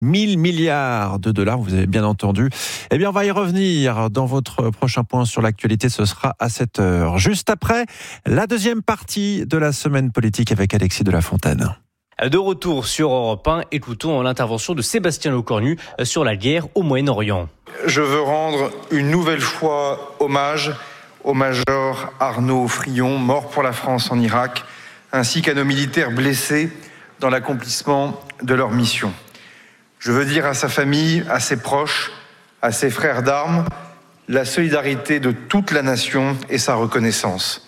1 000 milliards de dollars, vous avez bien entendu. Eh bien, on va y revenir dans votre prochain point sur l'actualité. Ce sera à 7h. Juste après, la deuxième partie de la semaine politique avec Alexis de la Fontaine. De retour sur Europe 1, écoutons l'intervention de Sébastien Lecornu sur la guerre au Moyen-Orient. Je veux rendre une nouvelle fois hommage au major Arnaud Frion, mort pour la France en Irak, ainsi qu'à nos militaires blessés dans l'accomplissement de leur mission. Je veux dire à sa famille, à ses proches, à ses frères d'armes, la solidarité de toute la nation et sa reconnaissance.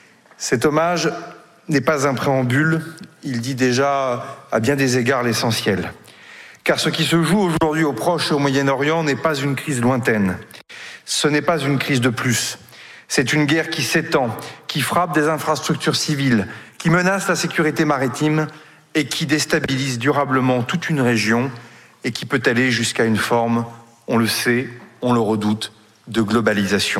Cet hommage n'est pas un préambule, il dit déjà à bien des égards l'essentiel. Car ce qui se joue aujourd'hui au Proche et au Moyen-Orient n'est pas une crise lointaine. Ce n'est pas une crise de plus. C'est une guerre qui s'étend, qui frappe des infrastructures civiles, qui menace la sécurité maritime et qui déstabilise durablement toute une région et qui peut aller jusqu'à une forme, on le sait, on le redoute, de globalisation.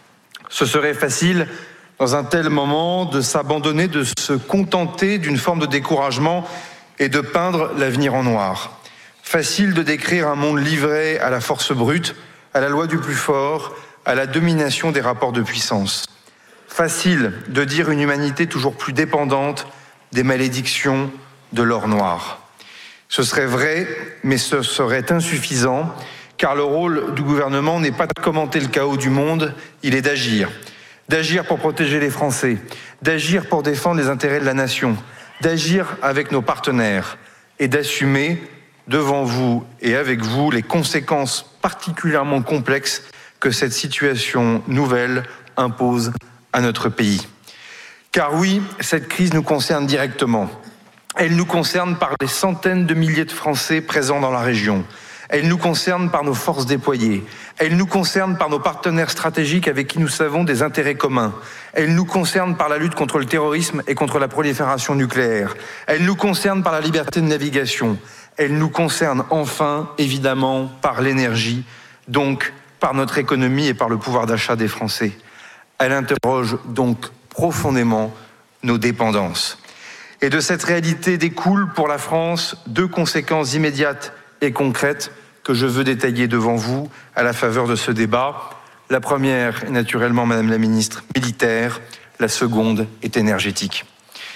Ce serait facile, dans un tel moment, de s'abandonner, de se contenter d'une forme de découragement et de peindre l'avenir en noir. Facile de décrire un monde livré à la force brute, à la loi du plus fort, à la domination des rapports de puissance. Facile de dire une humanité toujours plus dépendante des malédictions de l'or noir. Ce serait vrai, mais ce serait insuffisant, car le rôle du gouvernement n'est pas de commenter le chaos du monde, il est d'agir. D'agir pour protéger les Français, d'agir pour défendre les intérêts de la nation, d'agir avec nos partenaires et d'assumer devant vous et avec vous les conséquences particulièrement complexes que cette situation nouvelle impose à notre pays. Car oui, cette crise nous concerne directement. Elle nous concerne par les centaines de milliers de Français présents dans la région. Elle nous concerne par nos forces déployées. Elle nous concerne par nos partenaires stratégiques avec qui nous savons des intérêts communs. Elle nous concerne par la lutte contre le terrorisme et contre la prolifération nucléaire. Elle nous concerne par la liberté de navigation. Elle nous concerne enfin, évidemment, par l'énergie, donc par notre économie et par le pouvoir d'achat des Français. Elle interroge donc profondément nos dépendances. Et de cette réalité découlent pour la France 2 conséquences immédiates et concrètes que je veux détailler devant vous à la faveur de ce débat. La première est naturellement, Madame la Ministre, militaire. La seconde est énergétique.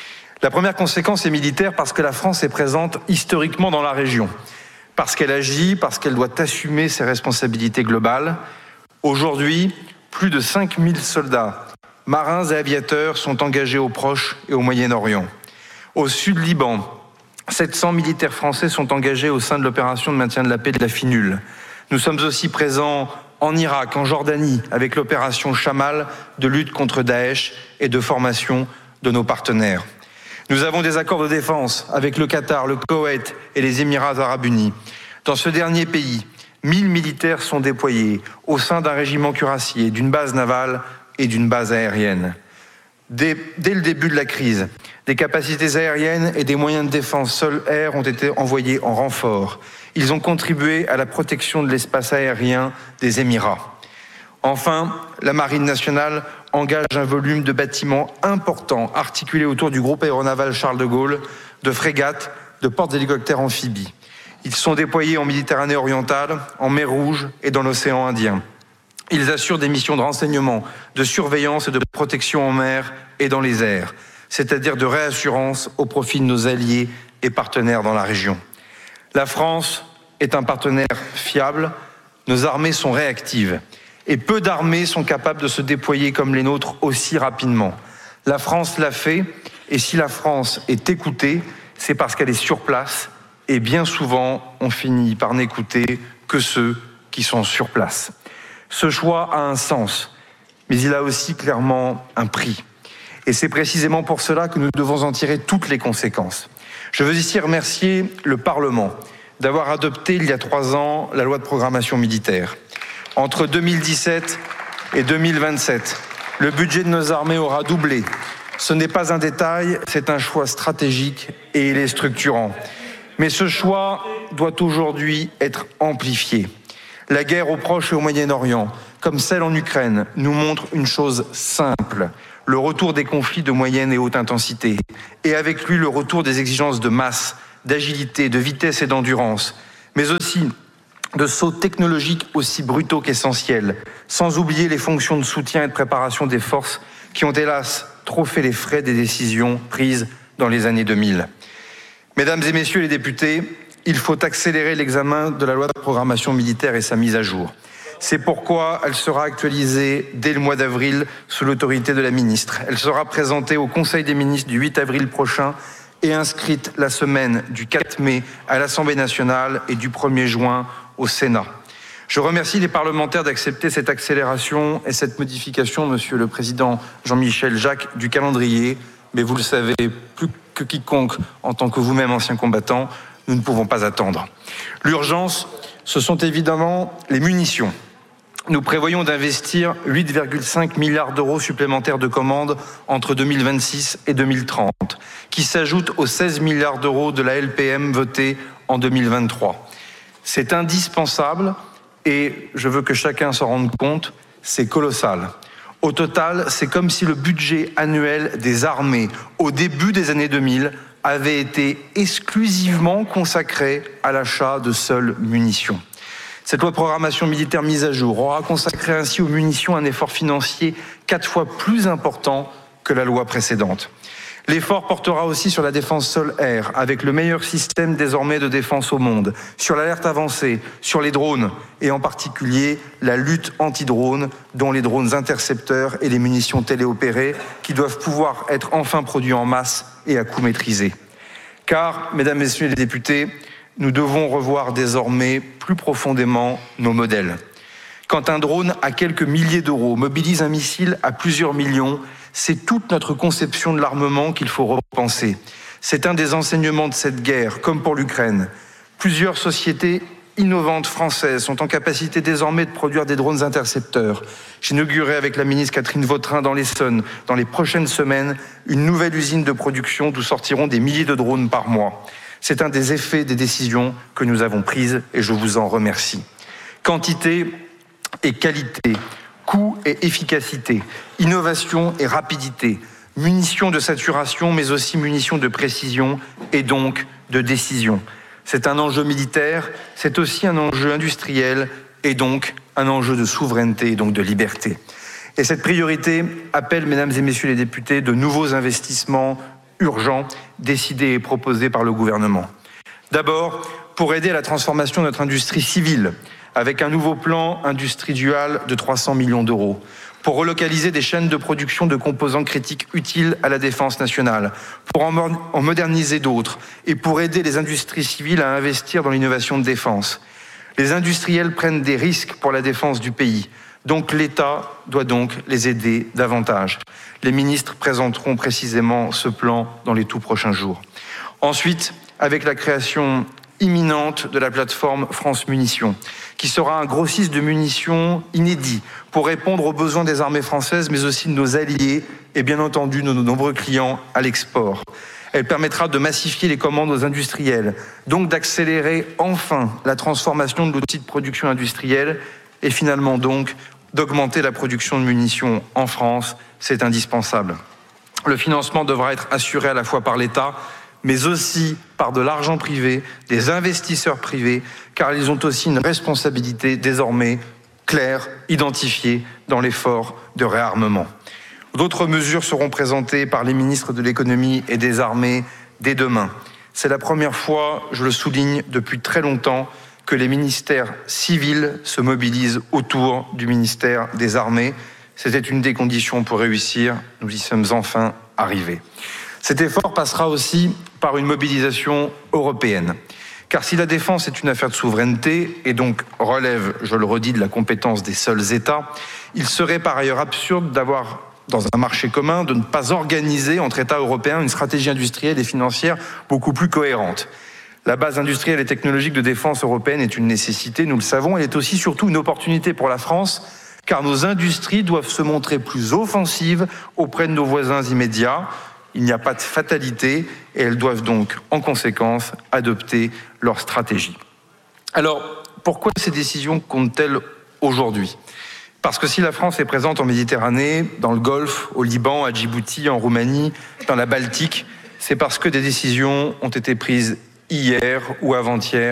La première conséquence est militaire parce que la France est présente historiquement dans la région, parce qu'elle agit, parce qu'elle doit assumer ses responsabilités globales. Aujourd'hui, plus de 5000 soldats, marins et aviateurs sont engagés au Proche et au Moyen-Orient. Au sud Liban, 700 militaires français sont engagés au sein de l'opération de maintien de la paix de la FINUL. Nous sommes aussi présents en Irak, en Jordanie, avec l'opération Chamal de lutte contre Daesh et de formation de nos partenaires. Nous avons des accords de défense avec le Qatar, le Koweït et les Émirats arabes unis. Dans ce dernier pays, 1000 militaires sont déployés au sein d'un régiment cuirassier, d'une base navale et d'une base aérienne. Dès le début de la crise, des capacités aériennes et des moyens de défense sol-air ont été envoyés en renfort. Ils ont contribué à la protection de l'espace aérien des Émirats. Enfin, la Marine nationale engage un volume de bâtiments importants articulés autour du groupe aéronaval Charles de Gaulle, de frégates, de porte-hélicoptères amphibies. Ils sont déployés en Méditerranée orientale, en mer Rouge et dans l'océan Indien. Ils assurent des missions de renseignement, de surveillance et de protection en mer et dans les airs, c'est-à-dire de réassurance au profit de nos alliés et partenaires dans la région. La France est un partenaire fiable, nos armées sont réactives et peu d'armées sont capables de se déployer comme les nôtres aussi rapidement. La France l'a fait et si la France est écoutée, c'est parce qu'elle est sur place et bien souvent on finit par n'écouter que ceux qui sont sur place. Ce choix a un sens, mais il a aussi clairement un prix. Et c'est précisément pour cela que nous devons en tirer toutes les conséquences. Je veux ici remercier le Parlement d'avoir adopté il y a 3 ans la loi de programmation militaire. Entre 2017 et 2027, le budget de nos armées aura doublé. Ce n'est pas un détail, c'est un choix stratégique et il est structurant. Mais ce choix doit aujourd'hui être amplifié. La guerre au Proche et au Moyen-Orient, comme celle en Ukraine, nous montre une chose simple. Le retour des conflits de moyenne et haute intensité. Et avec lui, le retour des exigences de masse, d'agilité, de vitesse et d'endurance. mais aussi de sauts technologiques aussi brutaux qu'essentiels, sans oublier les fonctions de soutien et de préparation des forces qui ont hélas trop fait les frais des décisions prises dans les années 2000. Mesdames et messieurs les députés, il faut accélérer l'examen de la loi de programmation militaire et sa mise à jour. C'est pourquoi elle sera actualisée dès le mois d'avril sous l'autorité de la ministre. Elle sera présentée au Conseil des ministres du 8 avril prochain et inscrite la semaine du 4 mai à l'Assemblée nationale et du 1er juin au Sénat. Je remercie les parlementaires d'accepter cette accélération et cette modification, Monsieur le Président Jean-Michel Jacques, du calendrier. Mais vous le savez plus que quiconque, en tant que vous-même ancien combattant, nous ne pouvons pas attendre. L'urgence, ce sont évidemment les munitions. Nous prévoyons d'investir 8,5 milliards d'euros supplémentaires de commandes entre 2026 et 2030, qui s'ajoutent aux 16 milliards d'euros de la LPM votée en 2023. C'est indispensable et je veux que chacun s'en rende compte, c'est colossal. Au total, c'est comme si le budget annuel des armées au début des années 2000 avait été exclusivement consacré à l'achat de seules munitions. Cette loi de programmation militaire mise à jour aura consacré ainsi aux munitions un effort financier 4 fois plus important que la loi précédente. L'effort portera aussi sur la défense sol-air, avec le meilleur système désormais de défense au monde, sur l'alerte avancée, sur les drones, et en particulier la lutte anti-drones, dont les drones intercepteurs et les munitions téléopérées, qui doivent pouvoir être enfin produits en masse et à coût maîtrisé. Car, mesdames, messieurs les députés, nous devons revoir désormais plus profondément nos modèles. Quand un drone à quelques milliers d'euros mobilise un missile à plusieurs millions, c'est toute notre conception de l'armement qu'il faut repenser. C'est un des enseignements de cette guerre, comme pour l'Ukraine. Plusieurs sociétés innovantes françaises sont en capacité désormais de produire des drones intercepteurs. J'inaugurerai avec la ministre Catherine Vautrin dans l'Essonne, dans les prochaines semaines, une nouvelle usine de production d'où sortiront des milliers de drones par mois. C'est un des effets des décisions que nous avons prises et je vous en remercie. Quantité et qualité, coût et efficacité, innovation et rapidité, munitions de saturation mais aussi munitions de précision et donc de décision. C'est un enjeu militaire, c'est aussi un enjeu industriel et donc un enjeu de souveraineté et donc de liberté. Et cette priorité appelle, mesdames et messieurs les députés, de nouveaux investissements urgents décidés et proposés par le gouvernement. D'abord, pour aider à la transformation de notre industrie civile, avec un nouveau plan Industrie Duale de 300 millions d'euros, pour relocaliser des chaînes de production de composants critiques utiles à la défense nationale, pour en moderniser d'autres et pour aider les industries civiles à investir dans l'innovation de défense. Les industriels prennent des risques pour la défense du pays, donc l'État doit donc les aider davantage. Les ministres présenteront précisément ce plan dans les tout prochains jours. Ensuite, avec la création imminente de la plateforme France Munitions, qui sera un grossiste de munitions inédit pour répondre aux besoins des armées françaises, mais aussi de nos alliés et bien entendu de nos nombreux clients à l'export. Elle permettra de massifier les commandes aux industriels, donc d'accélérer enfin la transformation de l'outil de production industrielle et finalement donc d'augmenter la production de munitions en France. C'est indispensable. Le financement devra être assuré à la fois par l'État, mais aussi par de l'argent privé, des investisseurs privés, car ils ont aussi une responsabilité désormais claire, identifiée dans l'effort de réarmement. D'autres mesures seront présentées par les ministres de l'économie et des armées dès demain. C'est la première fois, je le souligne, depuis très longtemps, que les ministères civils se mobilisent autour du ministère des Armées. C'était une des conditions pour réussir. Nous y sommes enfin arrivés. Cet effort passera aussi par une mobilisation européenne. Car si la défense est une affaire de souveraineté et donc relève, je le redis, de la compétence des seuls États, il serait par ailleurs absurde d'avoir, dans un marché commun, de ne pas organiser entre États européens une stratégie industrielle et financière beaucoup plus cohérente. La base industrielle et technologique de défense européenne est une nécessité, nous le savons. Elle est aussi surtout une opportunité pour la France, car nos industries doivent se montrer plus offensives auprès de nos voisins immédiats. Il n'y a pas de fatalité et elles doivent donc, en conséquence, adopter leur stratégie. Alors, pourquoi ces décisions comptent-elles aujourd'hui ? Parce que si la France est présente en Méditerranée, dans le Golfe, au Liban, à Djibouti, en Roumanie, dans la Baltique, c'est parce que des décisions ont été prises hier ou avant-hier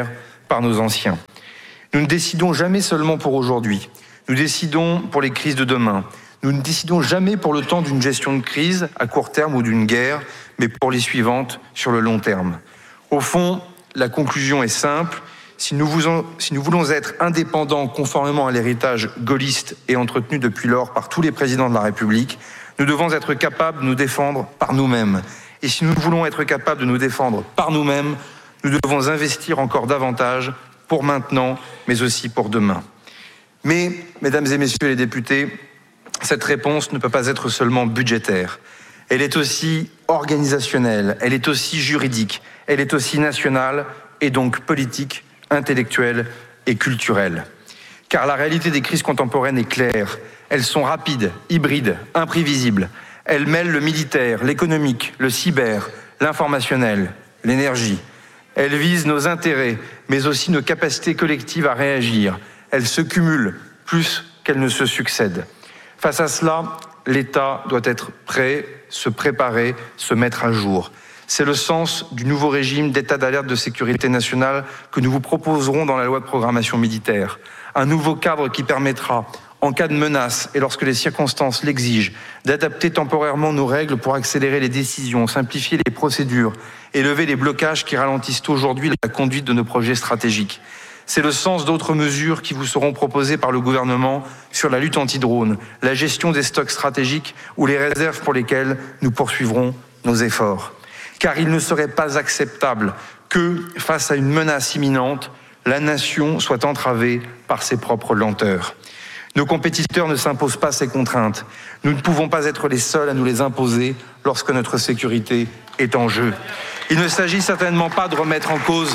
par nos anciens. Nous ne décidons jamais seulement pour aujourd'hui. Nous décidons pour les crises de demain. Nous ne décidons jamais pour le temps d'une gestion de crise à court terme ou d'une guerre, mais pour les suivantes sur le long terme. Au fond, la conclusion est simple. Si nous voulons être indépendants conformément à l'héritage gaulliste et entretenu depuis lors par tous les présidents de la République, nous devons être capables de nous défendre par nous-mêmes. Et si nous voulons être capables de nous défendre par nous-mêmes, nous devons investir encore davantage pour maintenant, mais aussi pour demain. Mais, mesdames et messieurs les députés, cette réponse ne peut pas être seulement budgétaire. Elle est aussi organisationnelle, elle est aussi juridique, elle est aussi nationale et donc politique, intellectuelle et culturelle. Car la réalité des crises contemporaines est claire. Elles sont rapides, hybrides, imprévisibles. Elles mêlent le militaire, l'économique, le cyber, l'informationnel, l'énergie. Elles visent nos intérêts, mais aussi nos capacités collectives à réagir. Elles se cumulent plus qu'elles ne se succèdent. Face à cela, l'État doit être prêt, se préparer, se mettre à jour. C'est le sens du nouveau régime d'état d'alerte de sécurité nationale que nous vous proposerons dans la loi de programmation militaire. Un nouveau cadre qui permettra, en cas de menace et lorsque les circonstances l'exigent, d'adapter temporairement nos règles pour accélérer les décisions, simplifier les procédures et lever les blocages qui ralentissent aujourd'hui la conduite de nos projets stratégiques. C'est le sens d'autres mesures qui vous seront proposées par le gouvernement sur la lutte anti-drone, la gestion des stocks stratégiques ou les réserves pour lesquelles nous poursuivrons nos efforts. Car il ne serait pas acceptable que, face à une menace imminente, la nation soit entravée par ses propres lenteurs. Nos compétiteurs ne s'imposent pas ces contraintes. Nous ne pouvons pas être les seuls à nous les imposer lorsque notre sécurité est en jeu. Il ne s'agit certainement pas de remettre en cause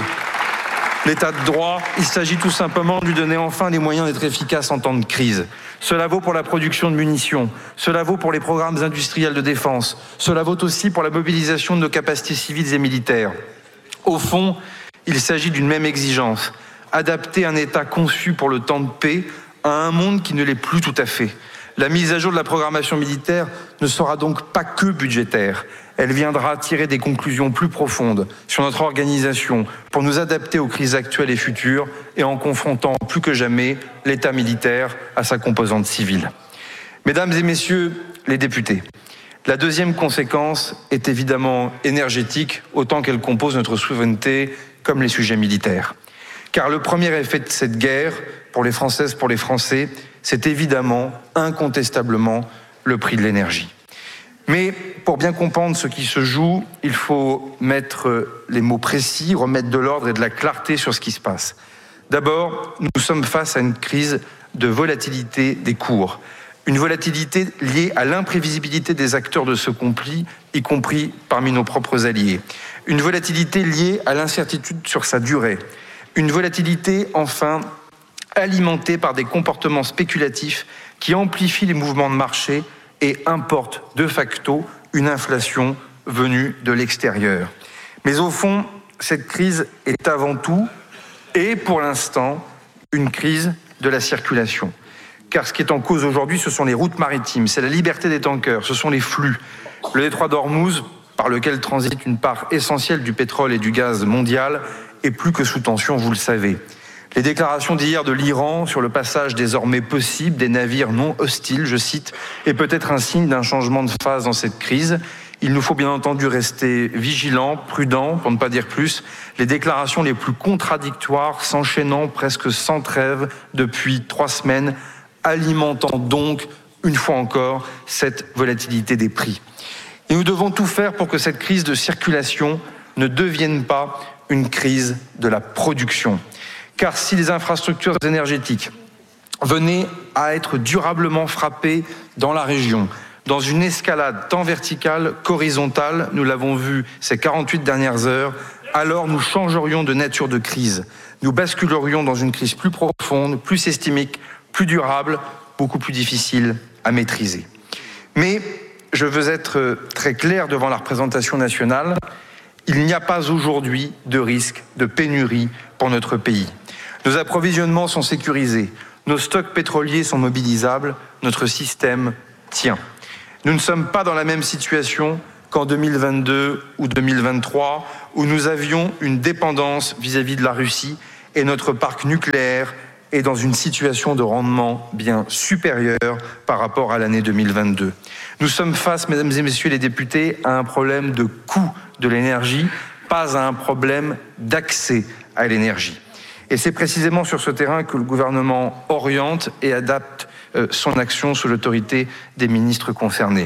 l'état de droit, il s'agit tout simplement de lui donner enfin les moyens d'être efficace en temps de crise. Cela vaut pour la production de munitions, cela vaut pour les programmes industriels de défense, cela vaut aussi pour la mobilisation de nos capacités civiles et militaires. Au fond, il s'agit d'une même exigence, adapter un État conçu pour le temps de paix à un monde qui ne l'est plus tout à fait. La mise à jour de la programmation militaire ne sera donc pas que budgétaire. Elle viendra tirer des conclusions plus profondes sur notre organisation pour nous adapter aux crises actuelles et futures et en confrontant plus que jamais l'État militaire à sa composante civile. Mesdames et messieurs les députés, la deuxième conséquence est évidemment énergétique, autant qu'elle compose notre souveraineté comme les sujets militaires. Car le premier effet de cette guerre, pour les Françaises, pour les Français, c'est évidemment, incontestablement, le prix de l'énergie. Mais pour bien comprendre ce qui se joue, il faut mettre les mots précis, remettre de l'ordre et de la clarté sur ce qui se passe. D'abord, nous sommes face à une crise de volatilité des cours. Une volatilité liée à l'imprévisibilité des acteurs de ce conflit, y compris parmi nos propres alliés. Une volatilité liée à l'incertitude sur sa durée. Une volatilité, enfin, alimentée par des comportements spéculatifs qui amplifient les mouvements de marché et importent de facto une inflation venue de l'extérieur. Mais au fond, cette crise est avant tout, et pour l'instant, une crise de la circulation. Car ce qui est en cause aujourd'hui, ce sont les routes maritimes, c'est la liberté des tankers, ce sont les flux. Le détroit d'Ormuz, par lequel transite une part essentielle du pétrole et du gaz mondial, est plus que sous tension, vous le savez. Les déclarations d'hier de l'Iran sur le passage désormais possible des navires non hostiles, je cite, est peut-être un signe d'un changement de phase dans cette crise. Il nous faut bien entendu rester vigilants, prudents, pour ne pas dire plus. Les déclarations les plus contradictoires s'enchaînant presque sans trêve depuis 3 semaines, alimentant donc, une fois encore, cette volatilité des prix. Et nous devons tout faire pour que cette crise de circulation ne devienne pas une crise de la production. Car si les infrastructures énergétiques venaient à être durablement frappées dans la région, dans une escalade tant verticale qu'horizontale, nous l'avons vu ces 48 dernières heures, alors nous changerions de nature de crise. Nous basculerions dans une crise plus profonde, plus systémique, plus durable, beaucoup plus difficile à maîtriser. Mais je veux être très clair devant la représentation nationale, il n'y a pas aujourd'hui de risque de pénurie pour notre pays. Nos approvisionnements sont sécurisés, nos stocks pétroliers sont mobilisables, notre système tient. Nous ne sommes pas dans la même situation qu'en 2022 ou 2023, où nous avions une dépendance vis-à-vis de la Russie et notre parc nucléaire est dans une situation de rendement bien supérieure par rapport à l'année 2022. Nous sommes face, mesdames et messieurs les députés, à un problème de coût de l'énergie, pas à un problème d'accès à l'énergie. Et c'est précisément sur ce terrain que le gouvernement oriente et adapte son action sous l'autorité des ministres concernés.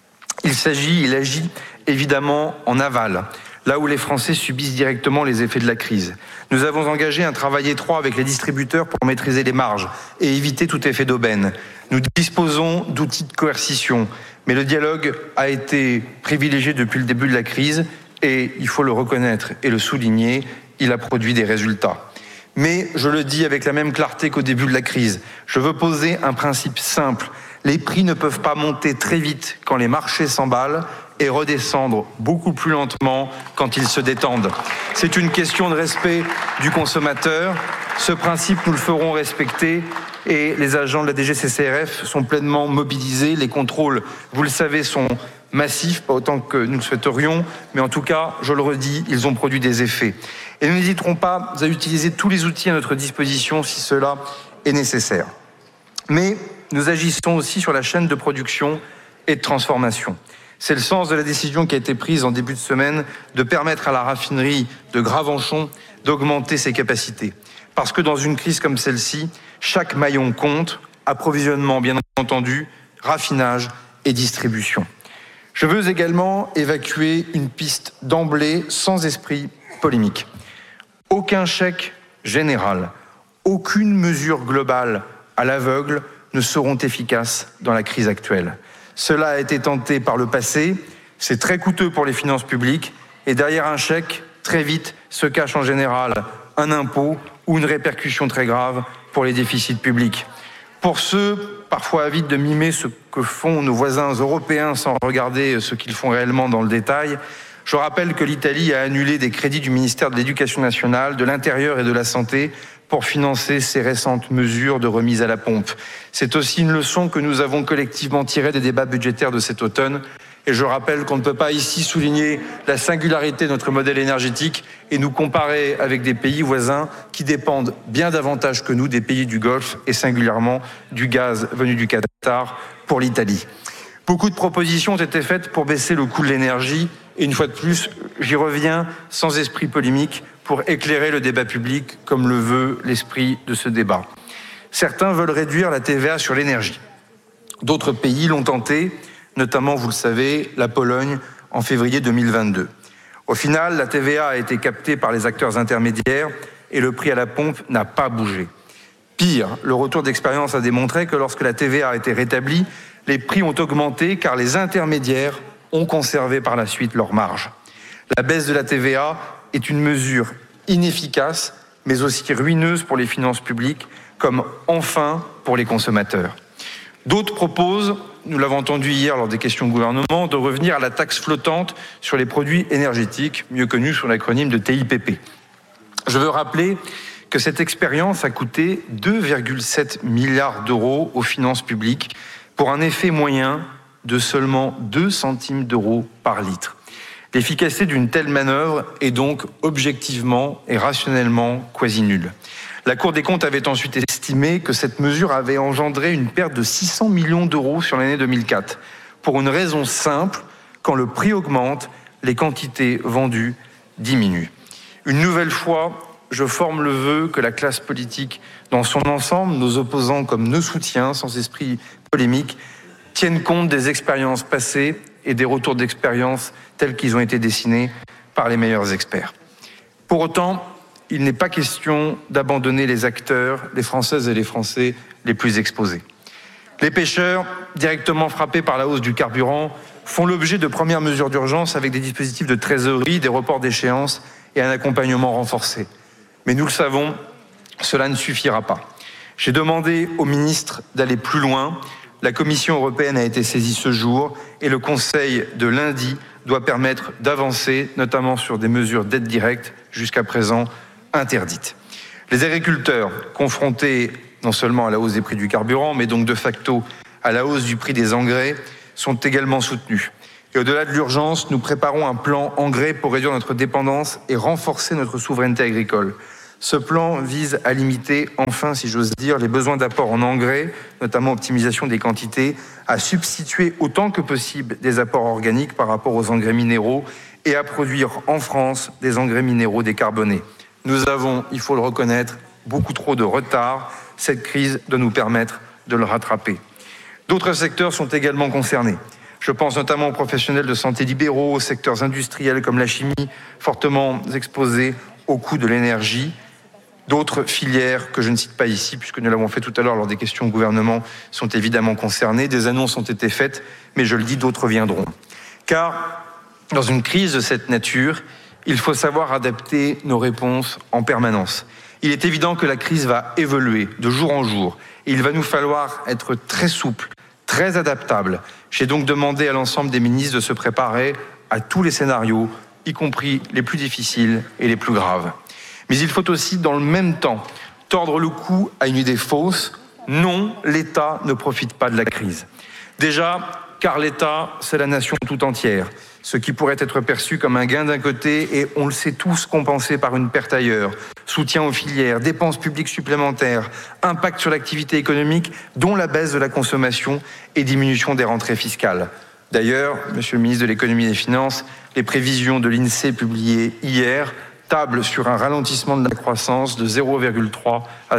Il agit évidemment en aval, là où les Français subissent directement les effets de la crise. Nous avons engagé un travail étroit avec les distributeurs pour maîtriser les marges et éviter tout effet d'aubaine. Nous disposons d'outils de coercition, mais le dialogue a été privilégié depuis le début de la crise et il faut le reconnaître et le souligner, il a produit des résultats. Mais je le dis avec la même clarté qu'au début de la crise, je veux poser un principe simple. Les prix ne peuvent pas monter très vite quand les marchés s'emballent et redescendre beaucoup plus lentement quand ils se détendent. C'est une question de respect du consommateur. Ce principe, nous le ferons respecter et les agents de la DGCCRF sont pleinement mobilisés. Les contrôles, vous le savez, sont massifs, pas autant que nous le souhaiterions, mais en tout cas, je le redis, ils ont produit des effets. Et nous n'hésiterons pas à utiliser tous les outils à notre disposition si cela est nécessaire. Mais nous agissons aussi sur la chaîne de production et de transformation. C'est le sens de la décision qui a été prise en début de semaine de permettre à la raffinerie de Gravenchon d'augmenter ses capacités. Parce que dans une crise comme celle-ci, chaque maillon compte, approvisionnement bien entendu, raffinage et distribution. Je veux également évacuer une piste d'emblée sans esprit polémique. Aucun chèque général, aucune mesure globale à l'aveugle ne seront efficaces dans la crise actuelle. Cela a été tenté par le passé, c'est très coûteux pour les finances publiques et derrière un chèque, très vite, se cache en général un impôt ou une répercussion très grave pour les déficits publics. Pour ceux, parfois avides de mimer ce que font nos voisins européens sans regarder ce qu'ils font réellement dans le détail, je rappelle que l'Italie a annulé des crédits du ministère de l'Éducation nationale, de l'Intérieur et de la Santé pour financer ces récentes mesures de remise à la pompe. C'est aussi une leçon que nous avons collectivement tirée des débats budgétaires de cet automne. Et je rappelle qu'on ne peut pas ici souligner la singularité de notre modèle énergétique et nous comparer avec des pays voisins qui dépendent bien davantage que nous des pays du Golfe et singulièrement du gaz venu du Qatar pour l'Italie. Beaucoup de propositions ont été faites pour baisser le coût de l'énergie et une fois de plus, j'y reviens sans esprit polémique pour éclairer le débat public comme le veut l'esprit de ce débat. Certains veulent réduire la TVA sur l'énergie. D'autres pays l'ont tenté, notamment, vous le savez, la Pologne en février 2022. Au final, la TVA a été captée par les acteurs intermédiaires et le prix à la pompe n'a pas bougé. Pire, le retour d'expérience a démontré que lorsque la TVA a été rétablie, les prix ont augmenté car les intermédiaires ont conservé par la suite leurs marges. La baisse de la TVA est une mesure inefficace, mais aussi ruineuse pour les finances publiques, comme enfin pour les consommateurs. D'autres proposent, nous l'avons entendu hier lors des questions au gouvernement, de revenir à la taxe flottante sur les produits énergétiques, mieux connue sous l'acronyme de TIPP. Je veux rappeler que cette expérience a coûté 2,7 milliards d'euros aux finances publiques pour un effet moyen de seulement 2 centimes d'euros par litre. L'efficacité d'une telle manœuvre est donc objectivement et rationnellement quasi nulle. La Cour des comptes avait ensuite estimé que cette mesure avait engendré une perte de 600 millions d'euros sur l'année 2004, pour une raison simple, quand le prix augmente, les quantités vendues diminuent. Une nouvelle fois, je forme le vœu que la classe politique dans son ensemble, nos opposants comme nos soutiens, sans esprit polémique, tiennent compte des expériences passées et des retours d'expérience tels qu'ils ont été dessinés par les meilleurs experts. Pour autant, il n'est pas question d'abandonner les acteurs, les Françaises et les Français les plus exposés. Les pêcheurs, directement frappés par la hausse du carburant, font l'objet de premières mesures d'urgence avec des dispositifs de trésorerie, des reports d'échéance et un accompagnement renforcé. Mais nous le savons, cela ne suffira pas. J'ai demandé au ministre d'aller plus loin. La Commission européenne a été saisie ce jour et le Conseil de lundi doit permettre d'avancer, notamment sur des mesures d'aide directe jusqu'à présent interdites. Les agriculteurs, confrontés non seulement à la hausse des prix du carburant, mais donc de facto à la hausse du prix des engrais, sont également soutenus. Et au-delà de l'urgence, nous préparons un plan engrais pour réduire notre dépendance et renforcer notre souveraineté agricole. Ce plan vise à limiter, enfin, si j'ose dire, les besoins d'apport en engrais, notamment optimisation des quantités, à substituer autant que possible des apports organiques par rapport aux engrais minéraux et à produire en France des engrais minéraux décarbonés. Nous avons, il faut le reconnaître, beaucoup trop de retard. Cette crise doit nous permettre de le rattraper. D'autres secteurs sont également concernés. Je pense notamment aux professionnels de santé libéraux, aux secteurs industriels comme la chimie, fortement exposés au coût de l'énergie. D'autres filières que je ne cite pas ici, puisque nous l'avons fait tout à l'heure lors des questions au gouvernement, sont évidemment concernées. Des annonces ont été faites, mais je le dis, d'autres viendront. Car dans une crise de cette nature, il faut savoir adapter nos réponses en permanence. Il est évident que la crise va évoluer de jour en jour. Et il va nous falloir être très souple, très adaptable. J'ai donc demandé à l'ensemble des ministres de se préparer à tous les scénarios, y compris les plus difficiles et les plus graves. Mais il faut aussi, dans le même temps, tordre le cou à une idée fausse. Non, l'État ne profite pas de la crise. Déjà, car l'État, c'est la nation tout entière. Ce qui pourrait être perçu comme un gain d'un côté et, on le sait tous, compensé par une perte ailleurs. Soutien aux filières, dépenses publiques supplémentaires, impact sur l'activité économique, dont la baisse de la consommation et diminution des rentrées fiscales. D'ailleurs, Monsieur le ministre de l'Économie et des Finances, les prévisions de l'INSEE publiées hier tablent sur un ralentissement de la croissance de 0,3 à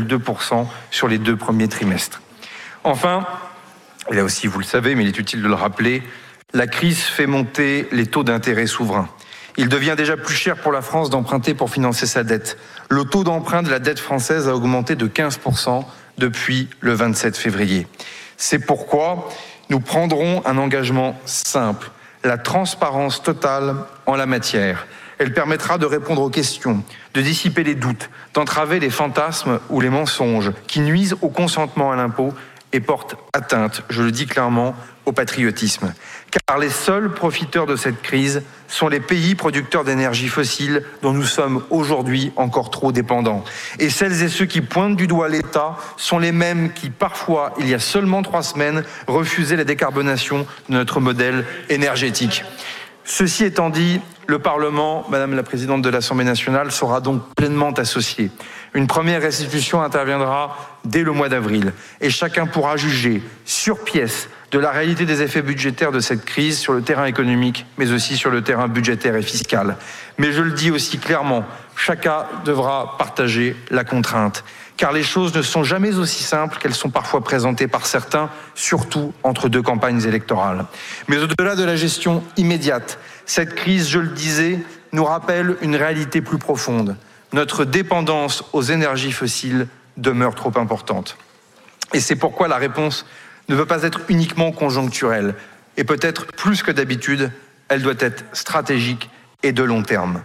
0,2% sur les 2 premiers trimestres. Enfin, et là aussi vous le savez, mais il est utile de le rappeler, la crise fait monter les taux d'intérêt souverains. Il devient déjà plus cher pour la France d'emprunter pour financer sa dette. Le taux d'emprunt de la dette française a augmenté de 15% depuis le 27 février. C'est pourquoi nous prendrons un engagement simple, la transparence totale en la matière. Elle permettra de répondre aux questions, de dissiper les doutes, d'entraver les fantasmes ou les mensonges qui nuisent au consentement à l'impôt et portent atteinte, je le dis clairement, au patriotisme. Car les seuls profiteurs de cette crise sont les pays producteurs d'énergie fossile dont nous sommes aujourd'hui encore trop dépendants. Et celles et ceux qui pointent du doigt l'État sont les mêmes qui, parfois, il y a seulement 3 semaines, refusaient la décarbonation de notre modèle énergétique. Ceci étant dit, le Parlement, Madame la Présidente de l'Assemblée nationale, sera donc pleinement associé. Une première restitution interviendra dès le mois d'avril et chacun pourra juger sur pièce de la réalité des effets budgétaires de cette crise sur le terrain économique, mais aussi sur le terrain budgétaire et fiscal. Mais je le dis aussi clairement, chacun devra partager la contrainte. Car les choses ne sont jamais aussi simples qu'elles sont parfois présentées par certains, surtout entre 2 campagnes électorales. Mais au-delà de la gestion immédiate, cette crise, je le disais, nous rappelle une réalité plus profonde. Notre dépendance aux énergies fossiles demeure trop importante. Et c'est pourquoi la réponse ne peut pas être uniquement conjoncturelle. Et peut-être plus que d'habitude, elle doit être stratégique et de long terme.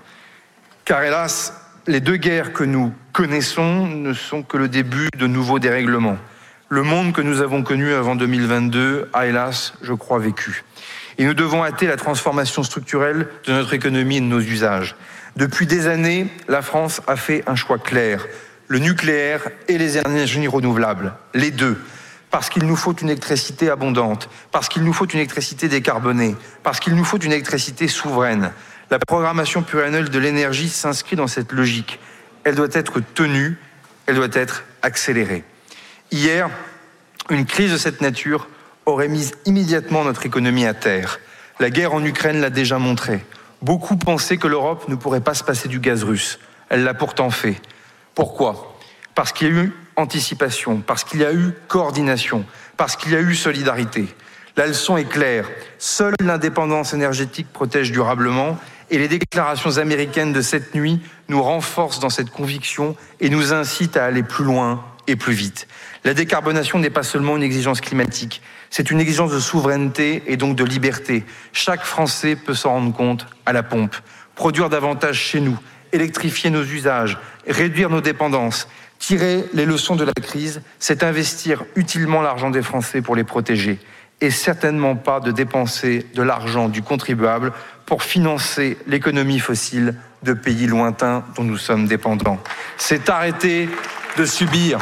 Car hélas, les 2 guerres que nous connaissons ne sont que le début de nouveaux dérèglements. Le monde que nous avons connu avant 2022 a hélas, je crois, vécu. Et nous devons hâter la transformation structurelle de notre économie et de nos usages. Depuis des années, la France a fait un choix clair. Le nucléaire et les énergies renouvelables, les 2. Parce qu'il nous faut une électricité abondante, parce qu'il nous faut une électricité décarbonée, parce qu'il nous faut une électricité souveraine. La programmation pluriannuelle de l'énergie s'inscrit dans cette logique. Elle doit être tenue, elle doit être accélérée. Hier, une crise de cette nature aurait mis immédiatement notre économie à terre. La guerre en Ukraine l'a déjà montré. Beaucoup pensaient que l'Europe ne pourrait pas se passer du gaz russe. Elle l'a pourtant fait. Pourquoi ? Parce qu'il y a eu anticipation, parce qu'il y a eu coordination, parce qu'il y a eu solidarité. La leçon est claire. Seule l'indépendance énergétique protège durablement et les déclarations américaines de cette nuit nous renforcent dans cette conviction et nous incitent à aller plus loin et plus vite. La décarbonation n'est pas seulement une exigence climatique, c'est une exigence de souveraineté et donc de liberté. Chaque Français peut s'en rendre compte à la pompe. Produire davantage chez nous, électrifier nos usages, réduire nos dépendances, tirer les leçons de la crise, c'est investir utilement l'argent des Français pour les protéger. Et certainement pas de dépenser de l'argent du contribuable pour financer l'économie fossile de pays lointains dont nous sommes dépendants. C'est arrêter de subir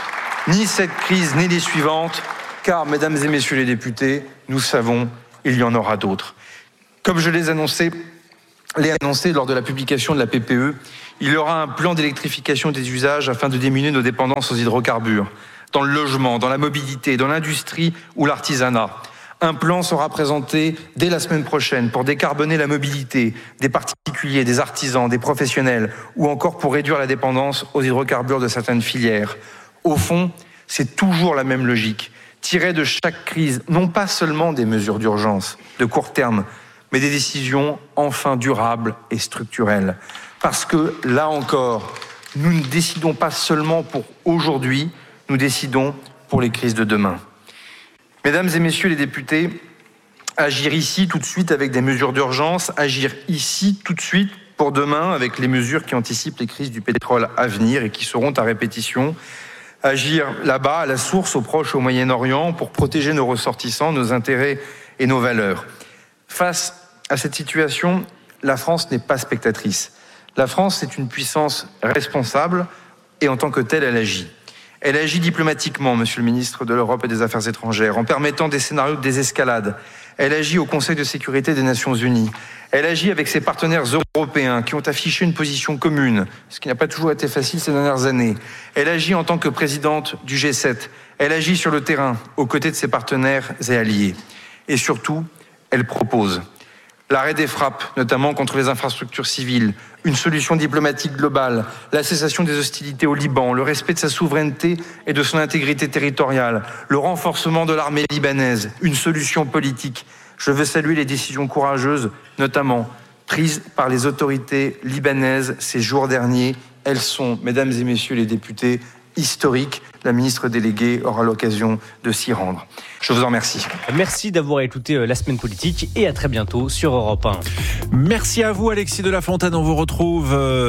ni cette crise ni les suivantes, car, mesdames et messieurs les députés, nous savons, il y en aura d'autres. Comme je l'ai annoncé lors de la publication de la PPE, Il y aura un plan d'électrification des usages afin de diminuer nos dépendances aux hydrocarbures, dans le logement, dans la mobilité, dans l'industrie ou l'artisanat. Un plan sera présenté dès la semaine prochaine pour décarboner la mobilité des particuliers, des artisans, des professionnels ou encore pour réduire la dépendance aux hydrocarbures de certaines filières. Au fond, c'est toujours la même logique. Tirer de chaque crise, non pas seulement des mesures d'urgence, de court terme, mais des décisions enfin durables et structurelles. Parce que, là encore, nous ne décidons pas seulement pour aujourd'hui, nous décidons pour les crises de demain. Mesdames et messieurs les députés, agir ici tout de suite avec des mesures d'urgence, agir ici tout de suite pour demain avec les mesures qui anticipent les crises du pétrole à venir et qui seront à répétition, agir là-bas, à la source, au Proche, au Moyen-Orient, pour protéger nos ressortissants, nos intérêts et nos valeurs. Face à cette situation, la France n'est pas spectatrice. La France est une puissance responsable et en tant que telle, elle agit. Elle agit diplomatiquement, Monsieur le ministre de l'Europe et des Affaires étrangères, en permettant des scénarios de désescalade. Elle agit au Conseil de sécurité des Nations Unies. Elle agit avec ses partenaires européens qui ont affiché une position commune, ce qui n'a pas toujours été facile ces dernières années. Elle agit en tant que présidente du G7. Elle agit sur le terrain, aux côtés de ses partenaires et alliés. Et surtout, elle propose l'arrêt des frappes, notamment contre les infrastructures civiles, une solution diplomatique globale, la cessation des hostilités au Liban, le respect de sa souveraineté et de son intégrité territoriale, le renforcement de l'armée libanaise, une solution politique. Je veux saluer les décisions courageuses, notamment prises par les autorités libanaises ces jours derniers. Elles sont, mesdames et messieurs les députés, historiques. La ministre déléguée aura l'occasion de s'y rendre. Je vous en remercie. Merci d'avoir écouté La Semaine Politique et à très bientôt sur Europe 1. Merci à vous Alexis de la Fontaine. On vous retrouve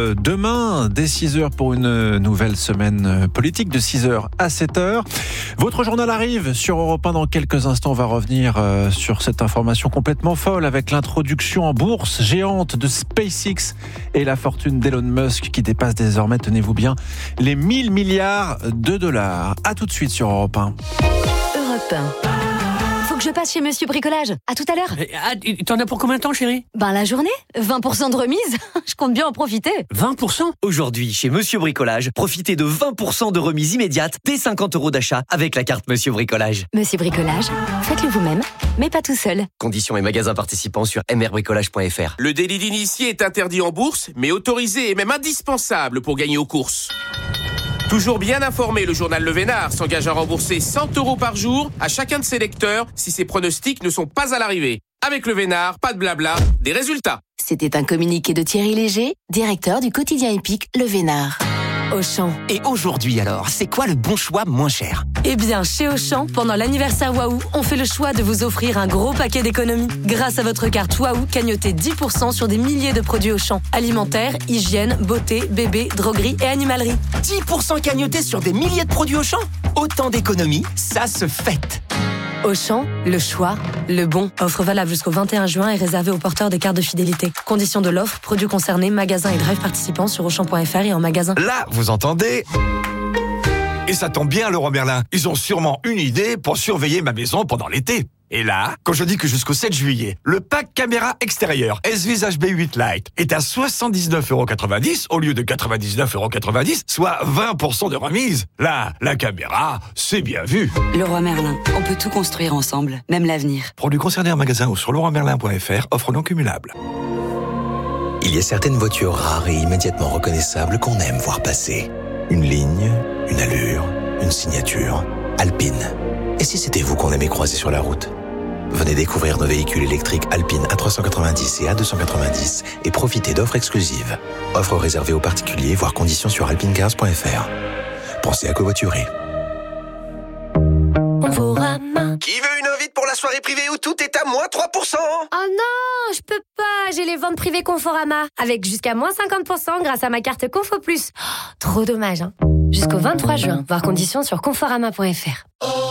demain dès 6h pour une nouvelle semaine politique de 6h à 7h. Votre journal arrive sur Europe 1 dans quelques instants. On va revenir sur cette information complètement folle avec l'introduction en bourse géante de SpaceX et la fortune d'Elon Musk qui dépasse désormais, tenez-vous bien, les 1000 milliards de dollars. À tout de suite sur Europe 1. Europe 1. Faut que je passe chez Monsieur Bricolage. À tout à l'heure. T'en as pour combien de temps, chérie ? La journée. 20% de remise. Je compte bien en profiter. 20% ? Aujourd'hui, chez Monsieur Bricolage, profitez de 20% de remise immédiate dès 50 € d'achat avec la carte Monsieur Bricolage. Monsieur Bricolage, faites-le vous-même, mais pas tout seul. Conditions et magasins participants sur mrbricolage.fr. Le délit d'initié est interdit en bourse, mais autorisé et même indispensable pour gagner aux courses. Toujours bien informé, le journal Le Vénard s'engage à rembourser 100 € par jour à chacun de ses lecteurs si ses pronostics ne sont pas à l'arrivée. Avec Le Vénard, pas de blabla, des résultats. C'était un communiqué de Thierry Léger, directeur du quotidien épique Le Vénard. Auchan. Et aujourd'hui alors, c'est quoi le bon choix moins cher ? Eh bien, chez Auchan, pendant l'anniversaire Waouh, on fait le choix de vous offrir un gros paquet d'économies. Grâce à votre carte Waouh, cagnotez 10% sur des milliers de produits Auchan. Alimentaire, hygiène, beauté, bébé, droguerie et animalerie. 10% cagnotés sur des milliers de produits Auchan ? Autant d'économies, ça se fête. Auchan, le choix, le bon. Offre valable jusqu'au 21 juin et réservée aux porteurs des cartes de fidélité. Conditions de l'offre, produits concernés, magasins et drive participants sur Auchan.fr et en magasin. Là, vous entendez ? Et ça tombe bien, Leroy Merlin. Ils ont sûrement une idée pour surveiller ma maison pendant l'été. Et là, quand je dis que jusqu'au 7 juillet, le pack caméra extérieure S-Vis HB8 Lite est à 79,90 € au lieu de 99,90 €, soit 20% de remise. Là, la caméra, c'est bien vu. Leroy Merlin, on peut tout construire ensemble, même l'avenir. Produits concernés en magasin ou sur leroymerlin.fr, offre non cumulable. Il y a certaines voitures rares et immédiatement reconnaissables qu'on aime voir passer. Une ligne, une allure, une signature. Alpine. Et si c'était vous qu'on aimait croiser sur la route ? Venez découvrir nos véhicules électriques Alpine A390 et A290 et profitez d'offres exclusives. Offres réservées aux particuliers, voire conditions sur alpinecars.fr. Pensez à covoiturer. Qui veut une invite pour la soirée privée où tout est à moins 3%? Oh non, je peux pas, j'ai les ventes privées Conforama, avec jusqu'à moins 50% grâce à ma carte Confo Plus. Oh, trop dommage, hein. Jusqu'au 23 juin, voir conditions sur conforama.fr.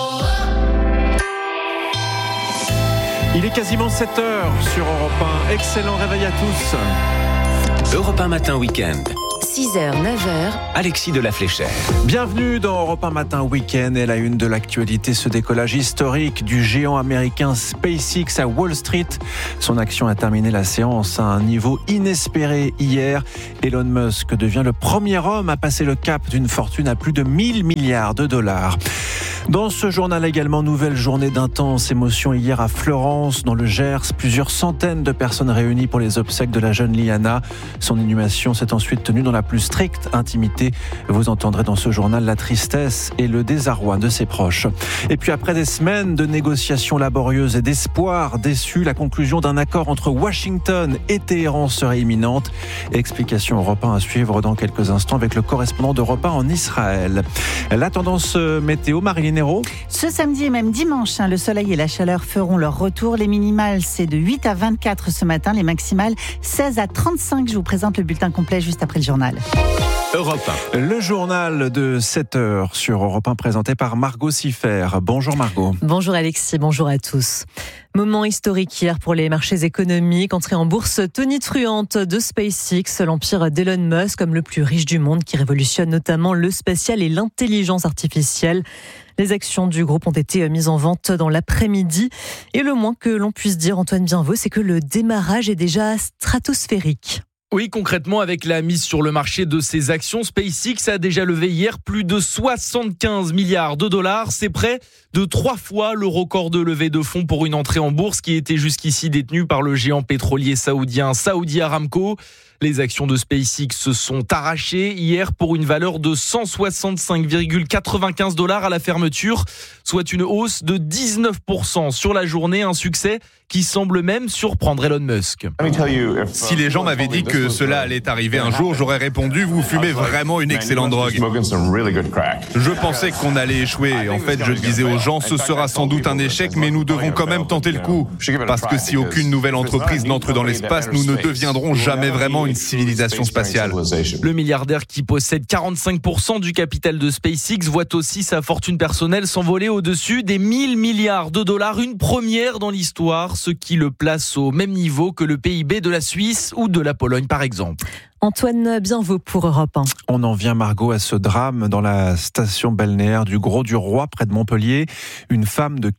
Il est quasiment 7h sur Europe 1. Excellent réveil à tous. Europe 1 matin week-end. 6h, 9h. Alexis de la Fléchère. Bienvenue dans Europe 1 Matin Week-end et la une de l'actualité, ce décollage historique du géant américain SpaceX à Wall Street. Son action a terminé la séance à un niveau inespéré hier. Elon Musk devient le premier homme à passer le cap d'une fortune à plus de 1000 milliards de dollars. Dans ce journal également, nouvelle journée d'intense émotion hier à Fleurance, dans le Gers. Plusieurs centaines de personnes réunies pour les obsèques de la jeune Liana. Son inhumation s'est ensuite tenue dans la plus stricte intimité. Vous entendrez dans ce journal la tristesse et le désarroi de ses proches. Et puis après des semaines de négociations laborieuses et d'espoirs déçus, la conclusion d'un accord entre Washington et Téhéran serait imminente. Explication Europe 1 à suivre dans quelques instants avec le correspondant d'Europe 1 en Israël. La tendance météo, Marilyn Hérault. Ce samedi et même dimanche, le soleil et la chaleur feront leur retour. Les minimales, c'est de 8 à 24 ce matin. Les maximales, 16 à 35. Je vous présente le bulletin complet juste après le journal. Europe 1. Le journal de 7h sur Europe 1 présenté par Margot Siffer. Bonjour Margot. Bonjour Alexis, bonjour à tous. Moment historique hier pour les marchés économiques. Entrée en bourse tonitruante de SpaceX, l'empire d'Elon Musk comme le plus riche du monde qui révolutionne notamment le spatial et l'intelligence artificielle. Les actions du groupe ont été mises en vente dans l'après-midi. Et le moins que l'on puisse dire, Antoine Bienvaux, c'est que le démarrage est déjà stratosphérique. Oui, concrètement, avec la mise sur le marché de ses actions, SpaceX a déjà levé hier plus de 75 milliards de dollars. C'est près de 3 fois le record de levée de fonds pour une entrée en bourse qui était jusqu'ici détenue par le géant pétrolier saoudien Saudi Aramco. Les actions de SpaceX se sont arrachées hier pour une valeur de 165,95 $ à la fermeture, soit une hausse de 19% sur la journée, un succès qui semble même surprendre Elon Musk. Si les gens m'avaient dit que cela allait arriver un jour, j'aurais répondu « Vous fumez vraiment une excellente drogue ». Je pensais qu'on allait échouer. En fait, je disais aux gens « Ce sera sans doute un échec, mais nous devons quand même tenter le coup. Parce que si aucune nouvelle entreprise n'entre dans l'espace, nous ne deviendrons jamais vraiment une civilisation spatiale ». Le milliardaire qui possède 45% du capital de SpaceX voit aussi sa fortune personnelle s'envoler au-dessus des 1000 milliards de dollars, une première dans l'histoire, ce qui le place au même niveau que le PIB de la Suisse ou de la Pologne par exemple. Antoine Bienvaux pour Europe 1. On en vient, Margot, à ce drame dans la station balnéaire du Gros-du-Roi, près de Montpellier. Une femme de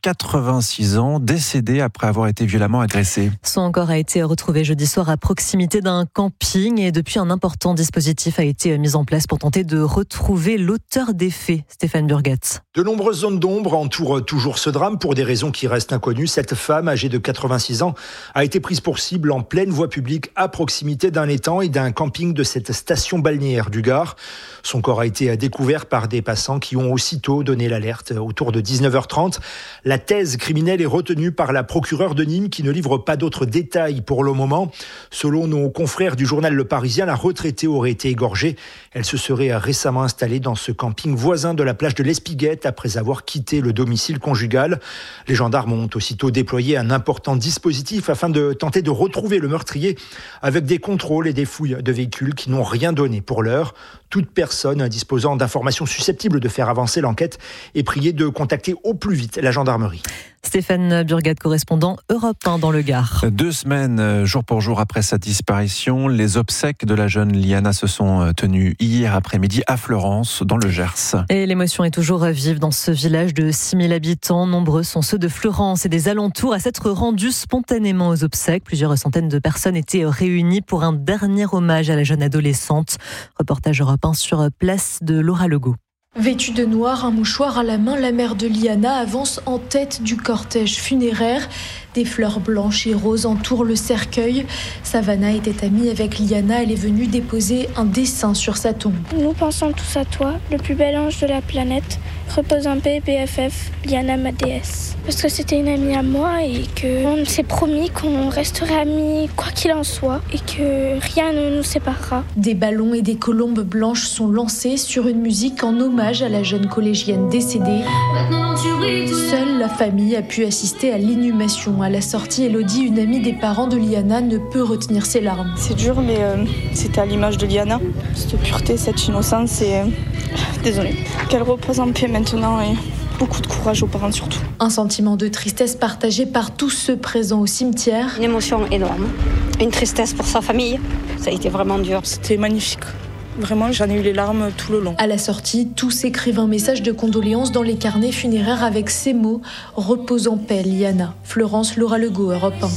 86 ans décédée après avoir été violemment agressée. Son corps a été retrouvé jeudi soir à proximité d'un camping et depuis un important dispositif a été mis en place pour tenter de retrouver l'auteur des faits. Stéphane Burgat. De nombreuses zones d'ombre entourent toujours ce drame pour des raisons qui restent inconnues. Cette femme, âgée de 86 ans, a été prise pour cible en pleine voie publique à proximité d'un étang et d'un camping de cette station balnéaire du Gard. Son corps a été découvert par des passants qui ont aussitôt donné l'alerte. Autour de 19h30, la thèse criminelle est retenue par la procureure de Nîmes qui ne livre pas d'autres détails pour le moment. Selon nos confrères du journal Le Parisien, la retraitée aurait été égorgée. Elle se serait récemment installée dans ce camping voisin de la plage de l'Espiguette après avoir quitté le domicile conjugal. Les gendarmes ont aussitôt déployé un important dispositif afin de tenter de retrouver le meurtrier avec des contrôles et des fouilles de véhicules qui n'ont rien donné pour l'heure. Toute personne disposant d'informations susceptibles de faire avancer l'enquête est priée de contacter au plus vite la gendarmerie. Stéphane Burgat, correspondant Europe 1 dans le Gard. 2 semaines, jour pour jour après sa disparition, les obsèques de la jeune Liana se sont tenues hier après-midi à Fleurance, dans le Gers. Et l'émotion est toujours vive dans ce village de 6000 habitants. Nombreux sont ceux de Fleurance et des alentours à s'être rendus spontanément aux obsèques. Plusieurs centaines de personnes étaient réunies pour un dernier hommage à la jeune adolescente. Reportage Europe 1 sur place de Laura Legault. Vêtue de noir, un mouchoir à la main, la mère de Liana avance en tête du cortège funéraire. Des fleurs blanches et roses entourent le cercueil. Savannah était amie avec Liana. Elle est venue déposer un dessin sur sa tombe. Nous pensons tous à toi, le plus bel ange de la planète. Repose en paix, BFF, Liana, ma déesse. Parce que c'était une amie à moi et qu'on s'est promis qu'on resterait amis quoi qu'il en soit et que rien ne nous séparera. Des ballons et des colombes blanches sont lancés sur une musique en hommage à la jeune collégienne décédée. Seule la famille a pu assister à l'inhumation. À la sortie, Elodie, une amie des parents de Liana, ne peut retenir ses larmes. C'est dur, mais c'était à l'image de Liana. Cette pureté, cette innocence et... Désolée. Qu'elle repose en paix maintenant et beaucoup de courage aux parents surtout. Un sentiment de tristesse partagé par tous ceux présents au cimetière. Une émotion énorme. Une tristesse pour sa famille. Ça a été vraiment dur. C'était magnifique. Vraiment, j'en ai eu les larmes tout le long. À la sortie, tous écrivent un message de condoléances dans les carnets funéraires avec ces mots « Repose en paix, Liana ». Florence Laura Legault, Europe 1.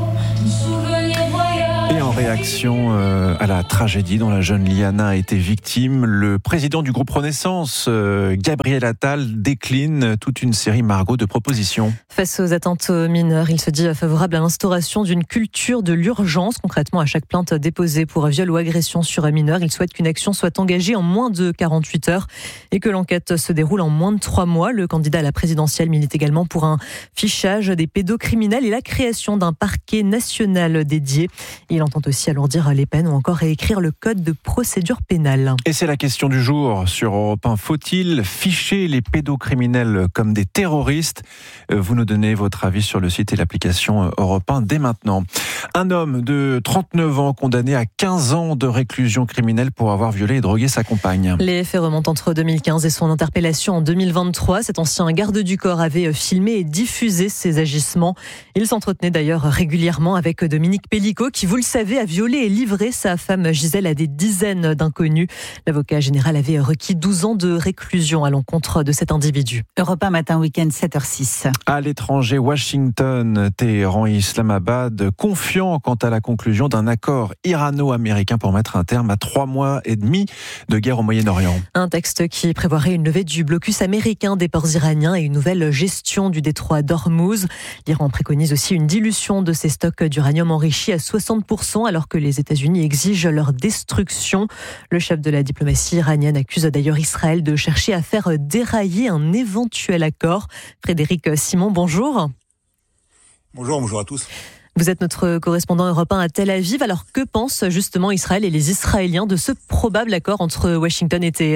Et en réaction à la tragédie dont la jeune Liana a été victime, le président du groupe Renaissance, Gabriel Attal, décline toute une série, Margot, de propositions. Face aux atteintes aux mineurs, il se dit favorable à l'instauration d'une culture de l'urgence. Concrètement, à chaque plainte déposée pour viol ou agression sur un mineur, il souhaite qu'une action soit engagée en moins de 48 heures et que l'enquête se déroule en moins de 3 mois. Le candidat à la présidentielle milite également pour un fichage des pédocriminels et la création d'un parquet national dédié. Il entend aussi alourdir les peines ou encore réécrire le code de procédure pénale. Et c'est la question du jour sur Europe 1. Faut-il ficher les pédocriminels comme des terroristes ? Vous nous donnez votre avis sur le site et l'application Europe 1 dès maintenant. Un homme de 39 ans condamné à 15 ans de réclusion criminelle pour avoir violé et drogué sa compagne. Les faits remontent entre 2015 et son interpellation en 2023. Cet ancien garde du corps avait filmé et diffusé ses agissements. Il s'entretenait d'ailleurs régulièrement avec Dominique Pellicot qui, vous le savez, a violé et livré sa femme Gisèle à des dizaines d'inconnus. L'avocat général avait requis 12 ans de réclusion à l'encontre de cet individu. Europe 1 matin, week-end, 7h06. À l'étranger, Washington, Téhéran et Islamabad, confiants quant à la conclusion d'un accord irano-américain pour mettre un terme à 3 mois et demi de guerre au Moyen-Orient. Un texte qui prévoirait une levée du blocus américain des ports iraniens et une nouvelle gestion du détroit d'Ormuz. L'Iran préconise aussi une dilution de ses stocks d'uranium enrichi à 60%, alors que les États-Unis exigent leur destruction. Le chef de la diplomatie iranienne accuse d'ailleurs Israël de chercher à faire dérailler un éventuel accord. Frédéric Simon, bonjour. Bonjour à tous. Vous êtes notre correspondant européen à Tel Aviv. Alors que pensent justement Israël et les Israéliens de ce probable accord entre Washington et Téhéran ?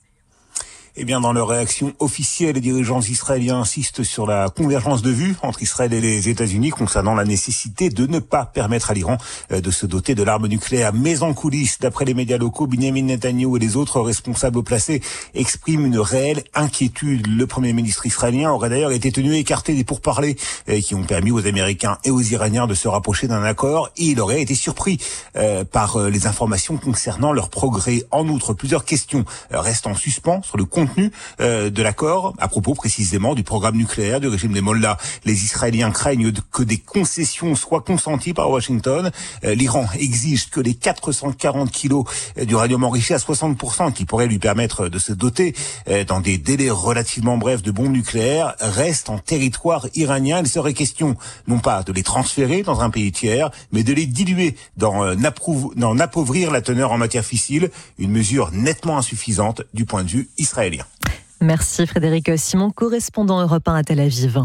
Eh bien, dans leur réaction officielle, les dirigeants israéliens insistent sur la convergence de vues entre Israël et les États-Unis concernant la nécessité de ne pas permettre à l'Iran de se doter de l'arme nucléaire. Mais en coulisses, d'après les médias locaux, Benyamin Netanyahou et les autres responsables placés expriment une réelle inquiétude. Le Premier ministre israélien aurait d'ailleurs été tenu écarté des pourparlers qui ont permis aux Américains et aux Iraniens de se rapprocher d'un accord, et il aurait été surpris par les informations concernant leur progrès. En outre, plusieurs questions restent en suspens sur le contenu de l'accord, à propos précisément du programme nucléaire du régime des Mollahs. Les Israéliens craignent que des concessions soient consenties par Washington. L'Iran exige que les 440 kilos d'uranium enrichi à 60% qui pourraient lui permettre de se doter dans des délais relativement brefs de bombes nucléaires restent en territoire iranien. Il serait question non pas de les transférer dans un pays tiers, mais de les diluer, d'en appauvrir la teneur en matière fissile, une mesure nettement insuffisante du point de vue israélien. Merci Frédéric Simon, correspondant Europe 1 à Tel Aviv.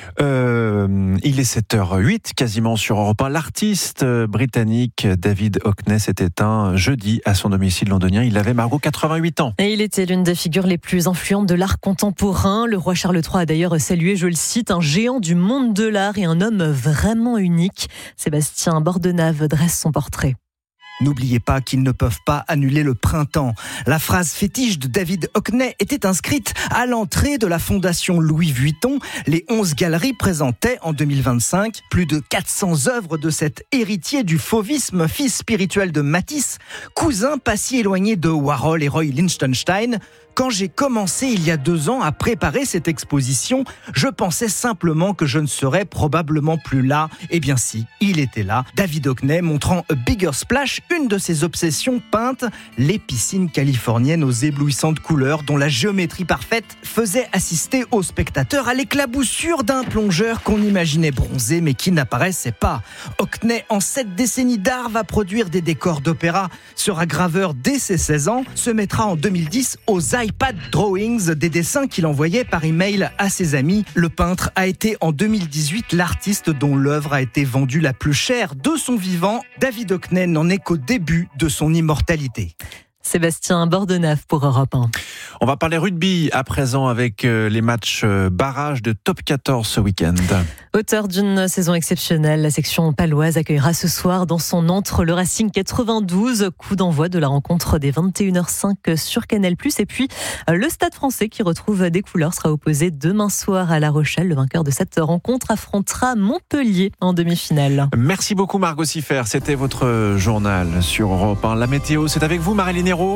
Il est 7h08, quasiment sur Europe 1. L'artiste britannique David Hockney s'est éteint jeudi à son domicile londonien. Il avait, Margot, 88 ans. Et il était l'une des figures les plus influentes de l'art contemporain. Le roi Charles III a d'ailleurs salué, je le cite, un géant du monde de l'art et un homme vraiment unique. Sébastien Bordenave dresse son portrait. N'oubliez pas qu'ils ne peuvent pas annuler le printemps. La phrase fétiche de David Hockney était inscrite à l'entrée de la fondation Louis Vuitton. Les 11 galeries présentaient en 2025 plus de 400 œuvres de cet héritier du fauvisme, fils spirituel de Matisse, cousin pas si éloigné de Warhol et Roy Lichtenstein. Quand j'ai commencé il y a 2 ans à préparer cette exposition, je pensais simplement que je ne serais probablement plus là. Eh bien si, il était là. David Hockney montrant A Bigger Splash, une de ses obsessions peintes, les piscines californiennes aux éblouissantes couleurs dont la géométrie parfaite faisait assister aux spectateurs à l'éclaboussure d'un plongeur qu'on imaginait bronzé mais qui n'apparaissait pas. Hockney, en 7 décennies d'art, va produire des décors d'opéra, sera graveur dès ses 16 ans, se mettra en 2010 aux iPad Drawings, des dessins qu'il envoyait par email à ses amis. Le peintre a été en 2018 l'artiste dont l'œuvre a été vendue la plus chère de son vivant. David Hockney n'en est qu'au début de son immortalité. Sébastien Bordenave pour Europe 1. On va parler rugby à présent avec les matchs barrages de top 14 ce week-end. Auteur d'une saison exceptionnelle, la section paloise accueillera ce soir dans son antre le Racing 92. Coup d'envoi de la rencontre des 21h05 sur Canal+. Et puis le Stade français qui retrouve des couleurs sera opposé demain soir à La Rochelle. Le vainqueur de cette rencontre affrontera Montpellier en demi-finale. Merci beaucoup Margot Siffert. C'était votre journal sur Europe 1. La météo, c'est avec vous Marie-Léné Roux. Véro,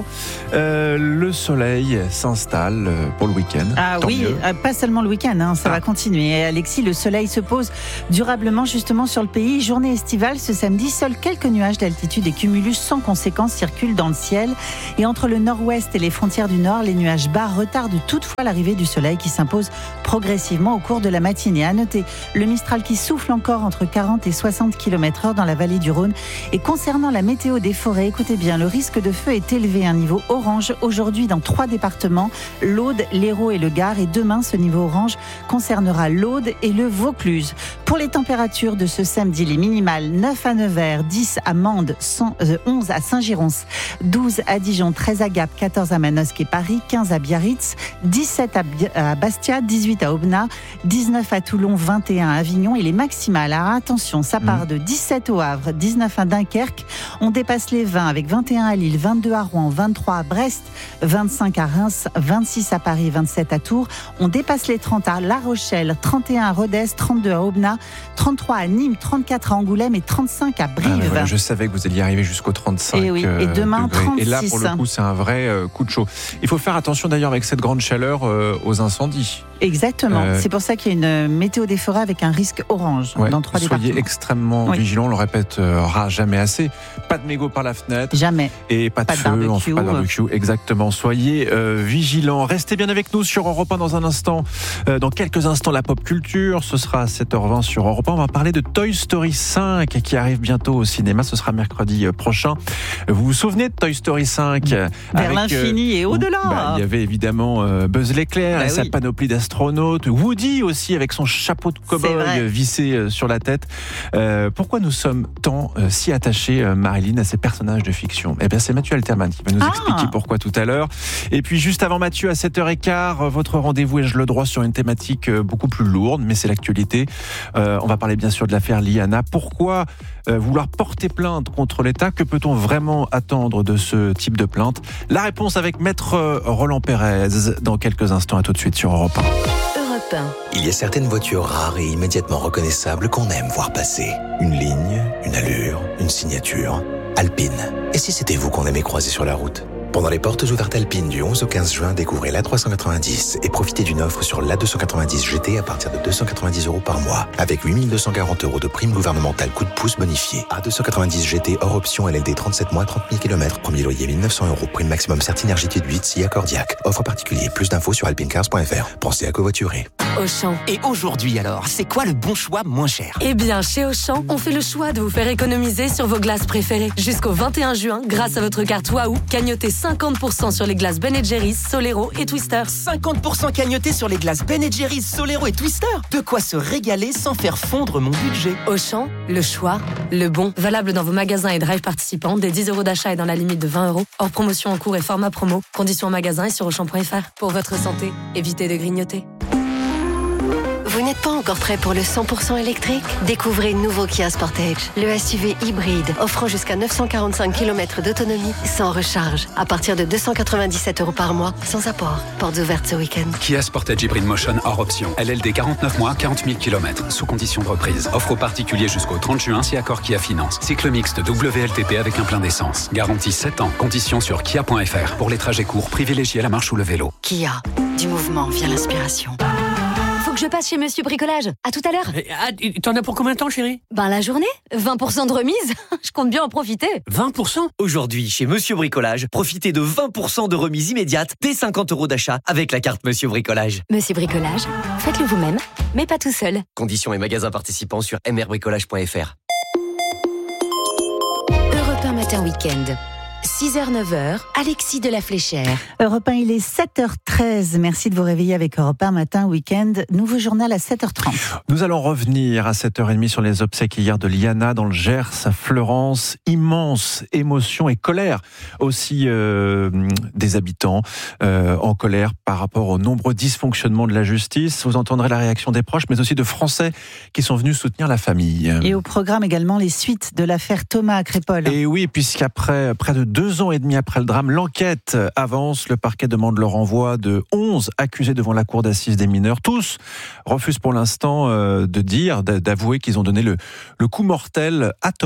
le soleil s'installe pour le week-end. Ah Tant oui, mieux. pas seulement le week-end, ça va continuer. Et Alexis, le soleil se pose durablement justement sur le pays. Journée estivale ce samedi, seuls quelques nuages d'altitude et cumulus sans conséquence circulent dans le ciel. Et entre le nord-ouest et les frontières du nord, les nuages bas retardent toutefois l'arrivée du soleil qui s'impose progressivement au cours de la matinée. À noter le Mistral qui souffle encore entre 40 et 60 km/h dans la vallée du Rhône. Et concernant la météo des forêts, écoutez bien, le risque de feu est élevé à un niveau orange aujourd'hui dans 3 départements, l'Aude, l'Hérault et le Gard. Et demain, ce niveau orange concernera l'Aude et le Vaucluse. Pour les températures de ce samedi, les minimales 9 à Nevers, 10 à Mende, 11 à Saint-Girons, 12 à Dijon, 13 à Gap, 14 à Manosque et Paris, 15 à Biarritz, 17 à Bastia, 18 à Aubenas, 19 à Toulon, 21 à Avignon. Et les maximales, alors attention, ça part de 17 au Havre, 19 à Dunkerque, on dépasse les 20 avec 21 à Lille, 22 à Rouen, 23 à Brest, 25 à Reims, 26 à Paris, 27 à Tours, on dépasse les 30 à La Rochelle, 31 à Rodez, 32 à Aubenas, 33 à Nîmes, 34 à Angoulême et 35 à Brive. Voilà, je savais que vous alliez arriver jusqu'au 35 et oui, et demain, degrés. 36. Et là, pour le coup, c'est un vrai coup de chaud. Il faut faire attention d'ailleurs avec cette grande chaleur aux incendies. Exactement, c'est pour ça qu'il y a une météo des forêts avec un risque orange dans 3 départements. Soyez extrêmement vigilants, on le répétera jamais assez. Pas de mégots par la fenêtre. Jamais. Et pas de feu, barbecue. Pas de barbecue. Exactement, soyez vigilants. Restez bien avec nous sur Europe 1 dans un instant. Dans quelques instants, la pop culture, ce sera à 7h20 sur Europe 1. On va parler de Toy Story 5 qui arrive bientôt au cinéma. Ce sera mercredi prochain. Vous vous souvenez de Toy Story 5 Vers l'infini et au-delà. Il y avait évidemment Buzz l'éclair et sa panoplie d'astronautes. Woody aussi avec son chapeau de cow-boy vissé sur la tête. Pourquoi nous sommes tant si attachés, Marilyn, à ces personnages de fiction? Eh bien, c'est Mathieu Alterman qui va nous expliquer pourquoi tout à l'heure. Et puis, juste avant Mathieu, à 7h15, votre rendez-vous ai-je le droit sur une thématique beaucoup plus lourde, mais c'est l'actualité. On va parler bien sûr de l'affaire Liana. Pourquoi vouloir porter plainte contre l'État? Que peut-on vraiment attendre de ce type de plainte? La réponse avec Maître Roland Pérez dans quelques instants. À tout de suite sur Europe 1. Il y a certaines voitures rares et immédiatement reconnaissables qu'on aime voir passer. Une ligne, une allure, une signature. Alpine. Et si c'était vous qu'on aimait croiser sur la route? Pendant les portes ouvertes Alpine du 11 au 15 juin, découvrez l'A390 et profitez d'une offre sur l'A290 GT à partir de 290 € par mois, avec 8 240 € de prime gouvernementale coup de pouce bonifié. A290 GT hors option LLD 37 mois, 30 000 km, premier loyer 1 900 €, prime maximum Certinergie de 8, si accordiaque. Offre particulier, plus d'infos sur alpinecars.fr. Pensez à covoiturer. Auchan. Et aujourd'hui alors, c'est quoi le bon choix moins cher? Eh bien, chez Auchan, on fait le choix de vous faire économiser sur vos glaces préférées. Jusqu'au 21 juin, grâce à votre carte Waouh, cagnotez 50% sur les glaces Ben & Jerry's, Solero et Twister. 50% cagnoté sur les glaces Ben & Jerry's, Solero et Twister. De quoi se régaler sans faire fondre mon budget. Auchan, le choix, le bon. Valable dans vos magasins et drive participants, des 10 € d'achat et dans la limite de 20 €. Hors promotion en cours et format promo. Conditions en magasin et sur Auchan.fr. Pour votre santé, évitez de grignoter. Vous n'êtes pas encore prêt pour le 100% électrique? Découvrez le nouveau Kia Sportage, le SUV hybride offrant jusqu'à 945 km d'autonomie sans recharge, à partir de 297 € par mois, sans apport. Portes ouvertes ce week-end. Kia Sportage Hybrid Motion hors option. LLD 49 mois, 40 000 km, sous condition de reprise. Offre aux particuliers jusqu'au 30 juin si accord Kia Finance. Cycle mixte WLTP avec un plein d'essence. Garantie 7 ans. Conditions sur kia.fr. Pour les trajets courts, privilégiez la marche ou le vélo. Kia, du mouvement vient l'inspiration. Faut que je passe chez Monsieur Bricolage. À tout à l'heure. T'en as pour combien de temps, chérie? La journée. 20% de remise. Je compte bien en profiter. 20%? Aujourd'hui, chez Monsieur Bricolage, profitez de 20% de remise immédiate dès 50 € d'achat avec la carte Monsieur Bricolage. Monsieur Bricolage, faites-le vous-même, mais pas tout seul. Conditions et magasins participants sur mrbricolage.fr. Europe 1 Matin Week-end. 6h-9h, Alexis de la Fléchère. Europe 1, il est 7h13. Merci de vous réveiller avec Europe 1 Matin Week-end. Nouveau journal à 7h30. Nous allons revenir à 7h30 sur les obsèques hier de Liana dans le Gers, à Fleurance. Immense émotion et colère aussi des habitants en colère par rapport aux nombreux dysfonctionnements de la justice. Vous entendrez la réaction des proches, mais aussi de Français qui sont venus soutenir la famille. Et au programme également les suites de l'affaire Thomas à Crépol. Et oui, puisqu'après près de 2 ans et demi après le drame, l'enquête avance. Le parquet demande le renvoi de 11 accusés devant la cour d'assises des mineurs. Tous refusent pour l'instant d'avouer qu'ils ont donné le coup mortel à Thomas.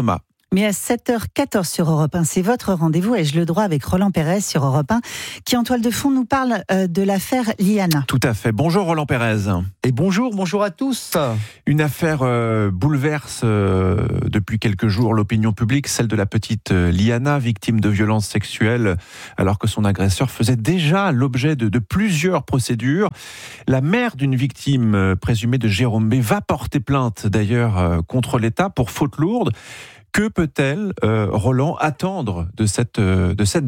Mais à 7h14 sur Europe 1, c'est votre rendez-vous. Ai-je le droit avec Roland Pérez sur Europe 1, qui en toile de fond nous parle de l'affaire Liana. Tout à fait. Bonjour Roland Pérez. Et bonjour à tous. Une affaire bouleverse depuis quelques jours l'opinion publique, celle de la petite Liana, victime de violences sexuelles, alors que son agresseur faisait déjà l'objet de plusieurs procédures. La mère d'une victime présumée de Jérôme B va porter plainte d'ailleurs contre l'État pour faute lourde. Que peut-elle, Roland, attendre de cette démarche ?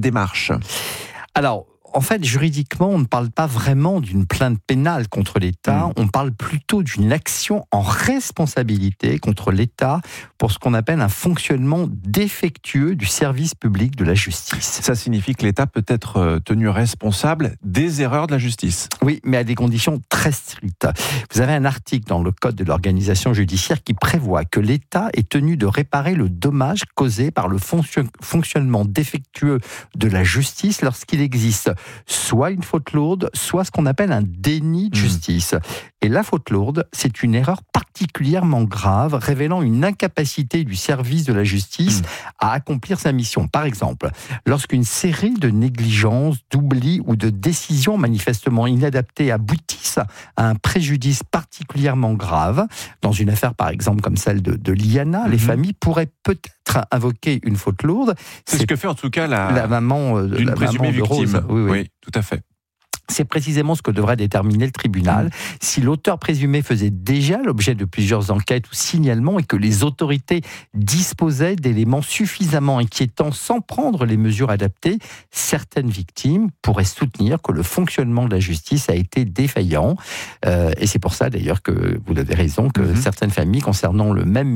Alors, en fait, juridiquement, on ne parle pas vraiment d'une plainte pénale contre l'État, on parle plutôt d'une action en responsabilité contre l'État pour ce qu'on appelle un fonctionnement défectueux du service public de la justice. Ça signifie que l'État peut être tenu responsable des erreurs de la justice. Oui, mais à des conditions très strictes. Vous avez un article dans le Code de l'organisation judiciaire qui prévoit que l'État est tenu de réparer le dommage causé par le fonctionnement défectueux de la justice lorsqu'il existe soit une faute lourde, soit ce qu'on appelle un déni de justice. Et la faute lourde, c'est une erreur particulièrement grave, révélant une incapacité du service de la justice à accomplir sa mission. Par exemple, lorsqu'une série de négligences, d'oublis ou de décisions manifestement inadaptées aboutissent à un préjudice particulièrement grave, dans une affaire par exemple comme celle de Liana, les familles pourraient peut-être invoquer une faute lourde. C'est ce que fait en tout cas la maman d'une présumée victime. Rose. Oui, tout à fait. C'est précisément ce que devrait déterminer le tribunal. Si l'auteur présumé faisait déjà l'objet de plusieurs enquêtes ou signalements et que les autorités disposaient d'éléments suffisamment inquiétants sans prendre les mesures adaptées, certaines victimes pourraient soutenir que le fonctionnement de la justice a été défaillant. Et c'est pour ça d'ailleurs que vous avez raison, que certaines familles concernant le même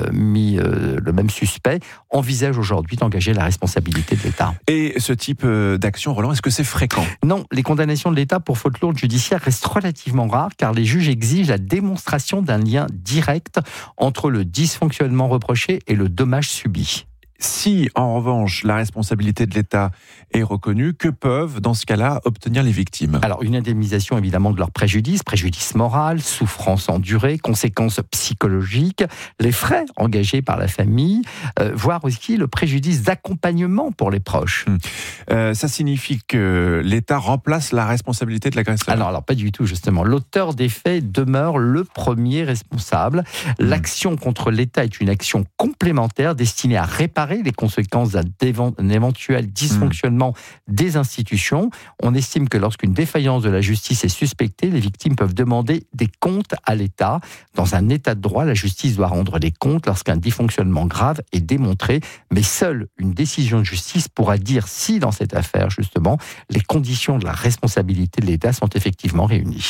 suspect envisagent aujourd'hui d'engager la responsabilité de l'État. Et ce type d'action, Roland, est-ce que c'est fréquent ? Non, les condamnations de l'État pour faute lourde judiciaire restent relativement rares car les juges exigent la démonstration d'un lien direct entre le dysfonctionnement reproché et le dommage subi. Si, en revanche, la responsabilité de l'État est reconnue, que peuvent, dans ce cas-là, obtenir les victimes ? Alors, une indemnisation, évidemment, de leur préjudice moral, souffrance endurée, conséquences psychologiques, les frais engagés par la famille, voire aussi le préjudice d'accompagnement pour les proches. Ça signifie que l'État remplace la responsabilité de l'agresseur ? Alors, pas du tout, justement. L'auteur des faits demeure le premier responsable. L'action contre l'État est une action complémentaire destinée à réparer les conséquences d'un éventuel dysfonctionnement des institutions. On estime que lorsqu'une défaillance de la justice est suspectée, les victimes peuvent demander des comptes à l'État. Dans un état de droit, la justice doit rendre des comptes lorsqu'un dysfonctionnement grave est démontré, mais seule une décision de justice pourra dire si, dans cette affaire, justement, les conditions de la responsabilité de l'État sont effectivement réunies.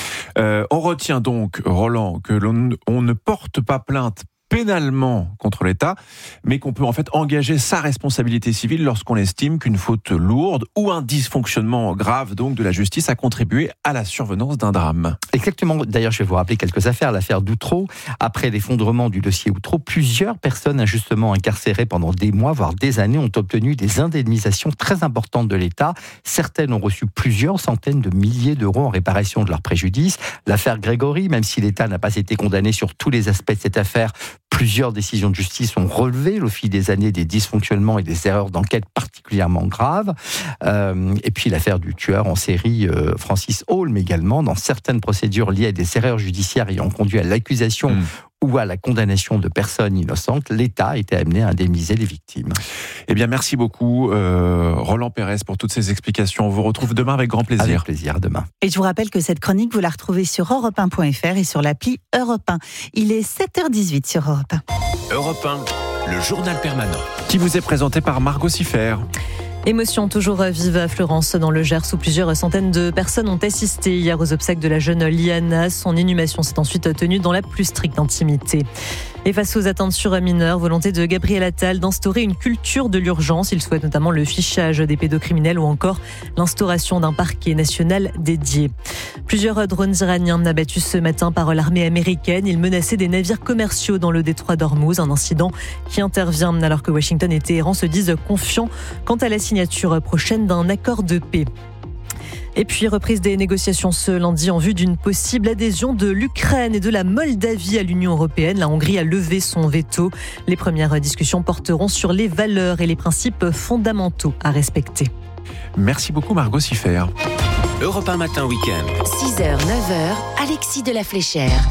On retient donc, Roland, que on ne porte pas plainte pénalement contre l'État, mais qu'on peut en fait engager sa responsabilité civile lorsqu'on estime qu'une faute lourde ou un dysfonctionnement grave donc de la justice a contribué à la survenance d'un drame. Exactement. D'ailleurs, je vais vous rappeler quelques affaires. L'affaire d'Outreau, après l'effondrement du dossier Outreau, plusieurs personnes injustement incarcérées pendant des mois, voire des années, ont obtenu des indemnisations très importantes de l'État. Certaines ont reçu plusieurs centaines de milliers d'euros en réparation de leurs préjudices. L'affaire Grégory, même si l'État n'a pas été condamné sur tous les aspects de cette affaire, plusieurs décisions de justice ont relevé au fil des années des dysfonctionnements et des erreurs d'enquête particulièrement graves. Et puis l'affaire du tueur en série Francis Holm également, dans certaines procédures liées à des erreurs judiciaires ayant conduit à l'accusation ou à la condamnation de personnes innocentes, l'État a été amené à indemniser les victimes. Eh bien, merci beaucoup, Roland Pérez, pour toutes ces explications. On vous retrouve demain avec grand plaisir. Avec plaisir, demain. Et je vous rappelle que cette chronique, vous la retrouvez sur europe1.fr et sur l'appli Europe 1. Il est 7h18 sur Europe 1. Europe 1, le journal permanent. Qui vous est présenté par Margot Siffer. Émotion toujours vive à Fleurance dans le Gers où plusieurs centaines de personnes ont assisté hier aux obsèques de la jeune Liana. Son inhumation s'est ensuite tenue dans la plus stricte intimité. Et face aux atteintes sur mineurs, volonté de Gabriel Attal d'instaurer une culture de l'urgence. Il souhaite notamment le fichage des pédocriminels ou encore l'instauration d'un parquet national dédié. Plusieurs drones iraniens abattus ce matin par l'armée américaine. Ils menaçaient des navires commerciaux dans le détroit d'Ormuz. Un incident qui intervient alors que Washington et Téhéran se disent confiants quant à la signature prochaine d'un accord de paix. Et puis, reprise des négociations ce lundi en vue d'une possible adhésion de l'Ukraine et de la Moldavie à l'Union européenne. La Hongrie a levé son veto. Les premières discussions porteront sur les valeurs et les principes fondamentaux à respecter. Merci beaucoup Margot Siffert. Europe 1 Matin Week-end. 6h, 9h, Alexis de la Fléchère.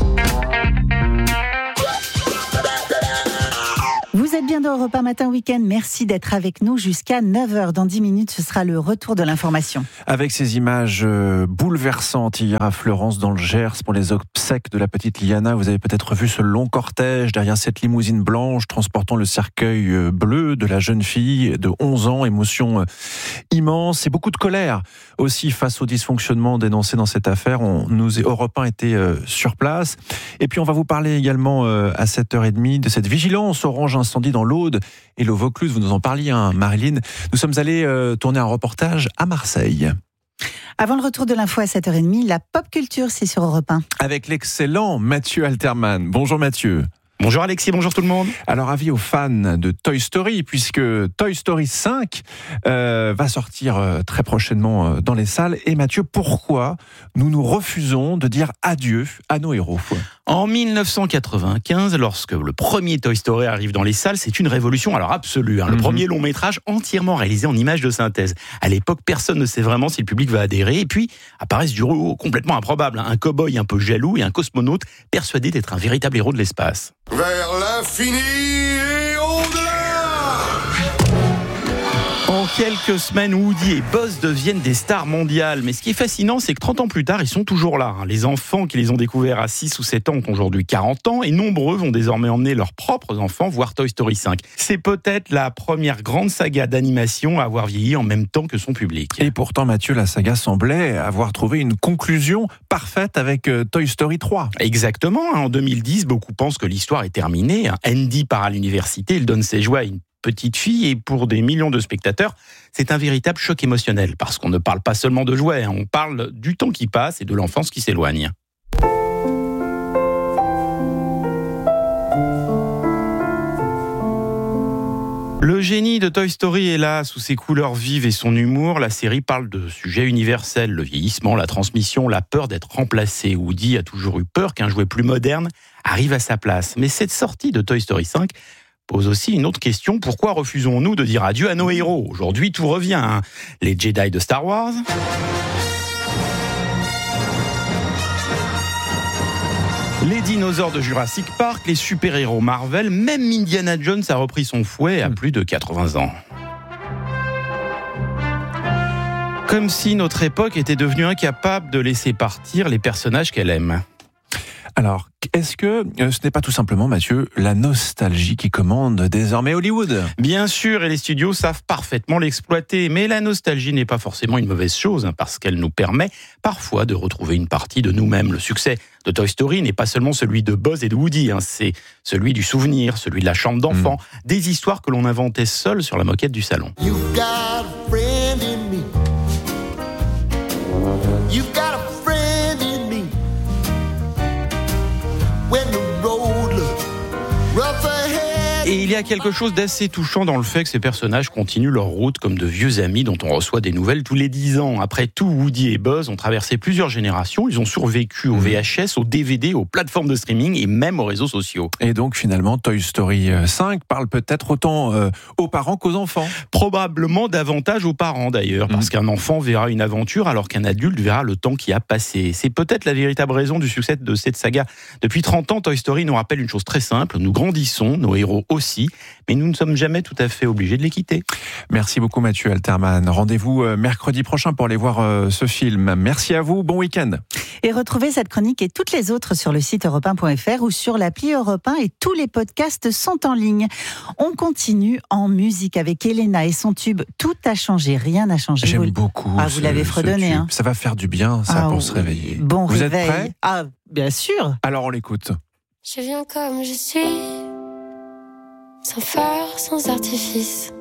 Vous êtes bien dans Europe 1 Matin Week-end. Merci d'être avec nous jusqu'à 9h. Dans 10 minutes, ce sera le retour de l'information. Avec ces images bouleversantes hier à Fleurance dans le Gers pour les obsèques de la petite Liana, vous avez peut-être vu ce long cortège derrière cette limousine blanche transportant le cercueil bleu de la jeune fille de 11 ans. Émotion immense et beaucoup de colère aussi face au dysfonctionnement dénoncé dans cette affaire. Europe 1 était sur place. Et puis on va vous parler également à 7h30 de cette vigilance orange incendie dans l'Aude et le Vaucluse. Vous nous en parliez, Marilyn. Nous sommes allés tourner un reportage à Marseille. Avant le retour de l'info à 7h30, la pop culture, c'est sur Europe 1. Avec l'excellent Mathieu Alterman. Bonjour Mathieu. Bonjour Alexis, bonjour tout le monde. Alors avis aux fans de Toy Story, puisque Toy Story 5 va sortir très prochainement dans les salles. Et Mathieu, pourquoi nous refusons de dire adieu à nos héros ? En 1995, lorsque le premier Toy Story arrive dans les salles, c'est une révolution alors absolue. Le premier long métrage entièrement réalisé en images de synthèse. À l'époque, personne ne sait vraiment si le public va adhérer. Et puis apparaissent du duo complètement improbable. Un cow-boy un peu jaloux et un cosmonaute persuadé d'être un véritable héros de l'espace. Vers l'infini et au-delà. En quelques semaines, Woody et Buzz deviennent des stars mondiales. Mais ce qui est fascinant, c'est que 30 ans plus tard, ils sont toujours là. Les enfants qui les ont découverts à 6 ou 7 ans ont aujourd'hui 40 ans et nombreux vont désormais emmener leurs propres enfants voir Toy Story 5. C'est peut-être la première grande saga d'animation à avoir vieilli en même temps que son public. Et pourtant, Mathieu, la saga semblait avoir trouvé une conclusion parfaite avec Toy Story 3. Exactement. En 2010, beaucoup pensent que l'histoire est terminée. Andy part à l'université, il donne ses jouets à une petite fille et pour des millions de spectateurs, c'est un véritable choc émotionnel parce qu'on ne parle pas seulement de jouets, on parle du temps qui passe et de l'enfance qui s'éloigne. Le génie de Toy Story est là, sous ses couleurs vives et son humour. La série parle de sujets universels, le vieillissement, la transmission, la peur d'être remplacé. Woody a toujours eu peur qu'un jouet plus moderne arrive à sa place. Mais cette sortie de Toy Story 5 pose aussi une autre question. Pourquoi refusons-nous de dire adieu à nos héros ? Aujourd'hui, tout revient. Les Jedi de Star Wars, les dinosaures de Jurassic Park, les super-héros Marvel, même Indiana Jones a repris son fouet à plus de 80 ans. Comme si notre époque était devenue incapable de laisser partir les personnages qu'elle aime. Alors, est-ce que ce n'est pas tout simplement, Mathieu, la nostalgie qui commande désormais Hollywood ? Bien sûr, et les studios savent parfaitement l'exploiter. Mais la nostalgie n'est pas forcément une mauvaise chose, parce qu'elle nous permet parfois de retrouver une partie de nous-mêmes. Le succès de Toy Story n'est pas seulement celui de Buzz et de Woody, c'est celui du souvenir, celui de la chambre d'enfant, des histoires que l'on inventait seul sur la moquette du salon. You've got a friend in me. You've got a friend in me. When the road looks rough ahead. Et il y a quelque chose d'assez touchant dans le fait que ces personnages continuent leur route comme de vieux amis dont on reçoit des nouvelles tous les 10 ans. Après tout, Woody et Buzz ont traversé plusieurs générations. Ils ont survécu au VHS, au DVD, aux plateformes de streaming et même aux réseaux sociaux. Et donc finalement, Toy Story 5 parle peut-être autant aux parents qu'aux enfants. Probablement davantage aux parents d'ailleurs, parce qu'un enfant verra une aventure alors qu'un adulte verra le temps qui a passé. C'est peut-être la véritable raison du succès de cette saga. Depuis 30 ans, Toy Story nous rappelle une chose très simple. Nous grandissons, nos héros aussi, mais nous ne sommes jamais tout à fait obligés de les quitter. Merci beaucoup Mathieu Alterman. Rendez-vous mercredi prochain pour aller voir ce film. Merci à vous, bon week-end. Et retrouvez cette chronique et toutes les autres sur le site europe1.fr ou sur l'appli Europe 1 et tous les podcasts sont en ligne. On continue en musique avec Elena et son tube « Tout a changé, rien n'a changé ». J'aime beaucoup vous l'avez fredonné. Hein. Ça va faire du bien, pour se réveiller. Bon vous réveil. Êtes prêts ? Bien sûr. Alors on l'écoute. Je viens comme je suis, sans phare, sans artifice.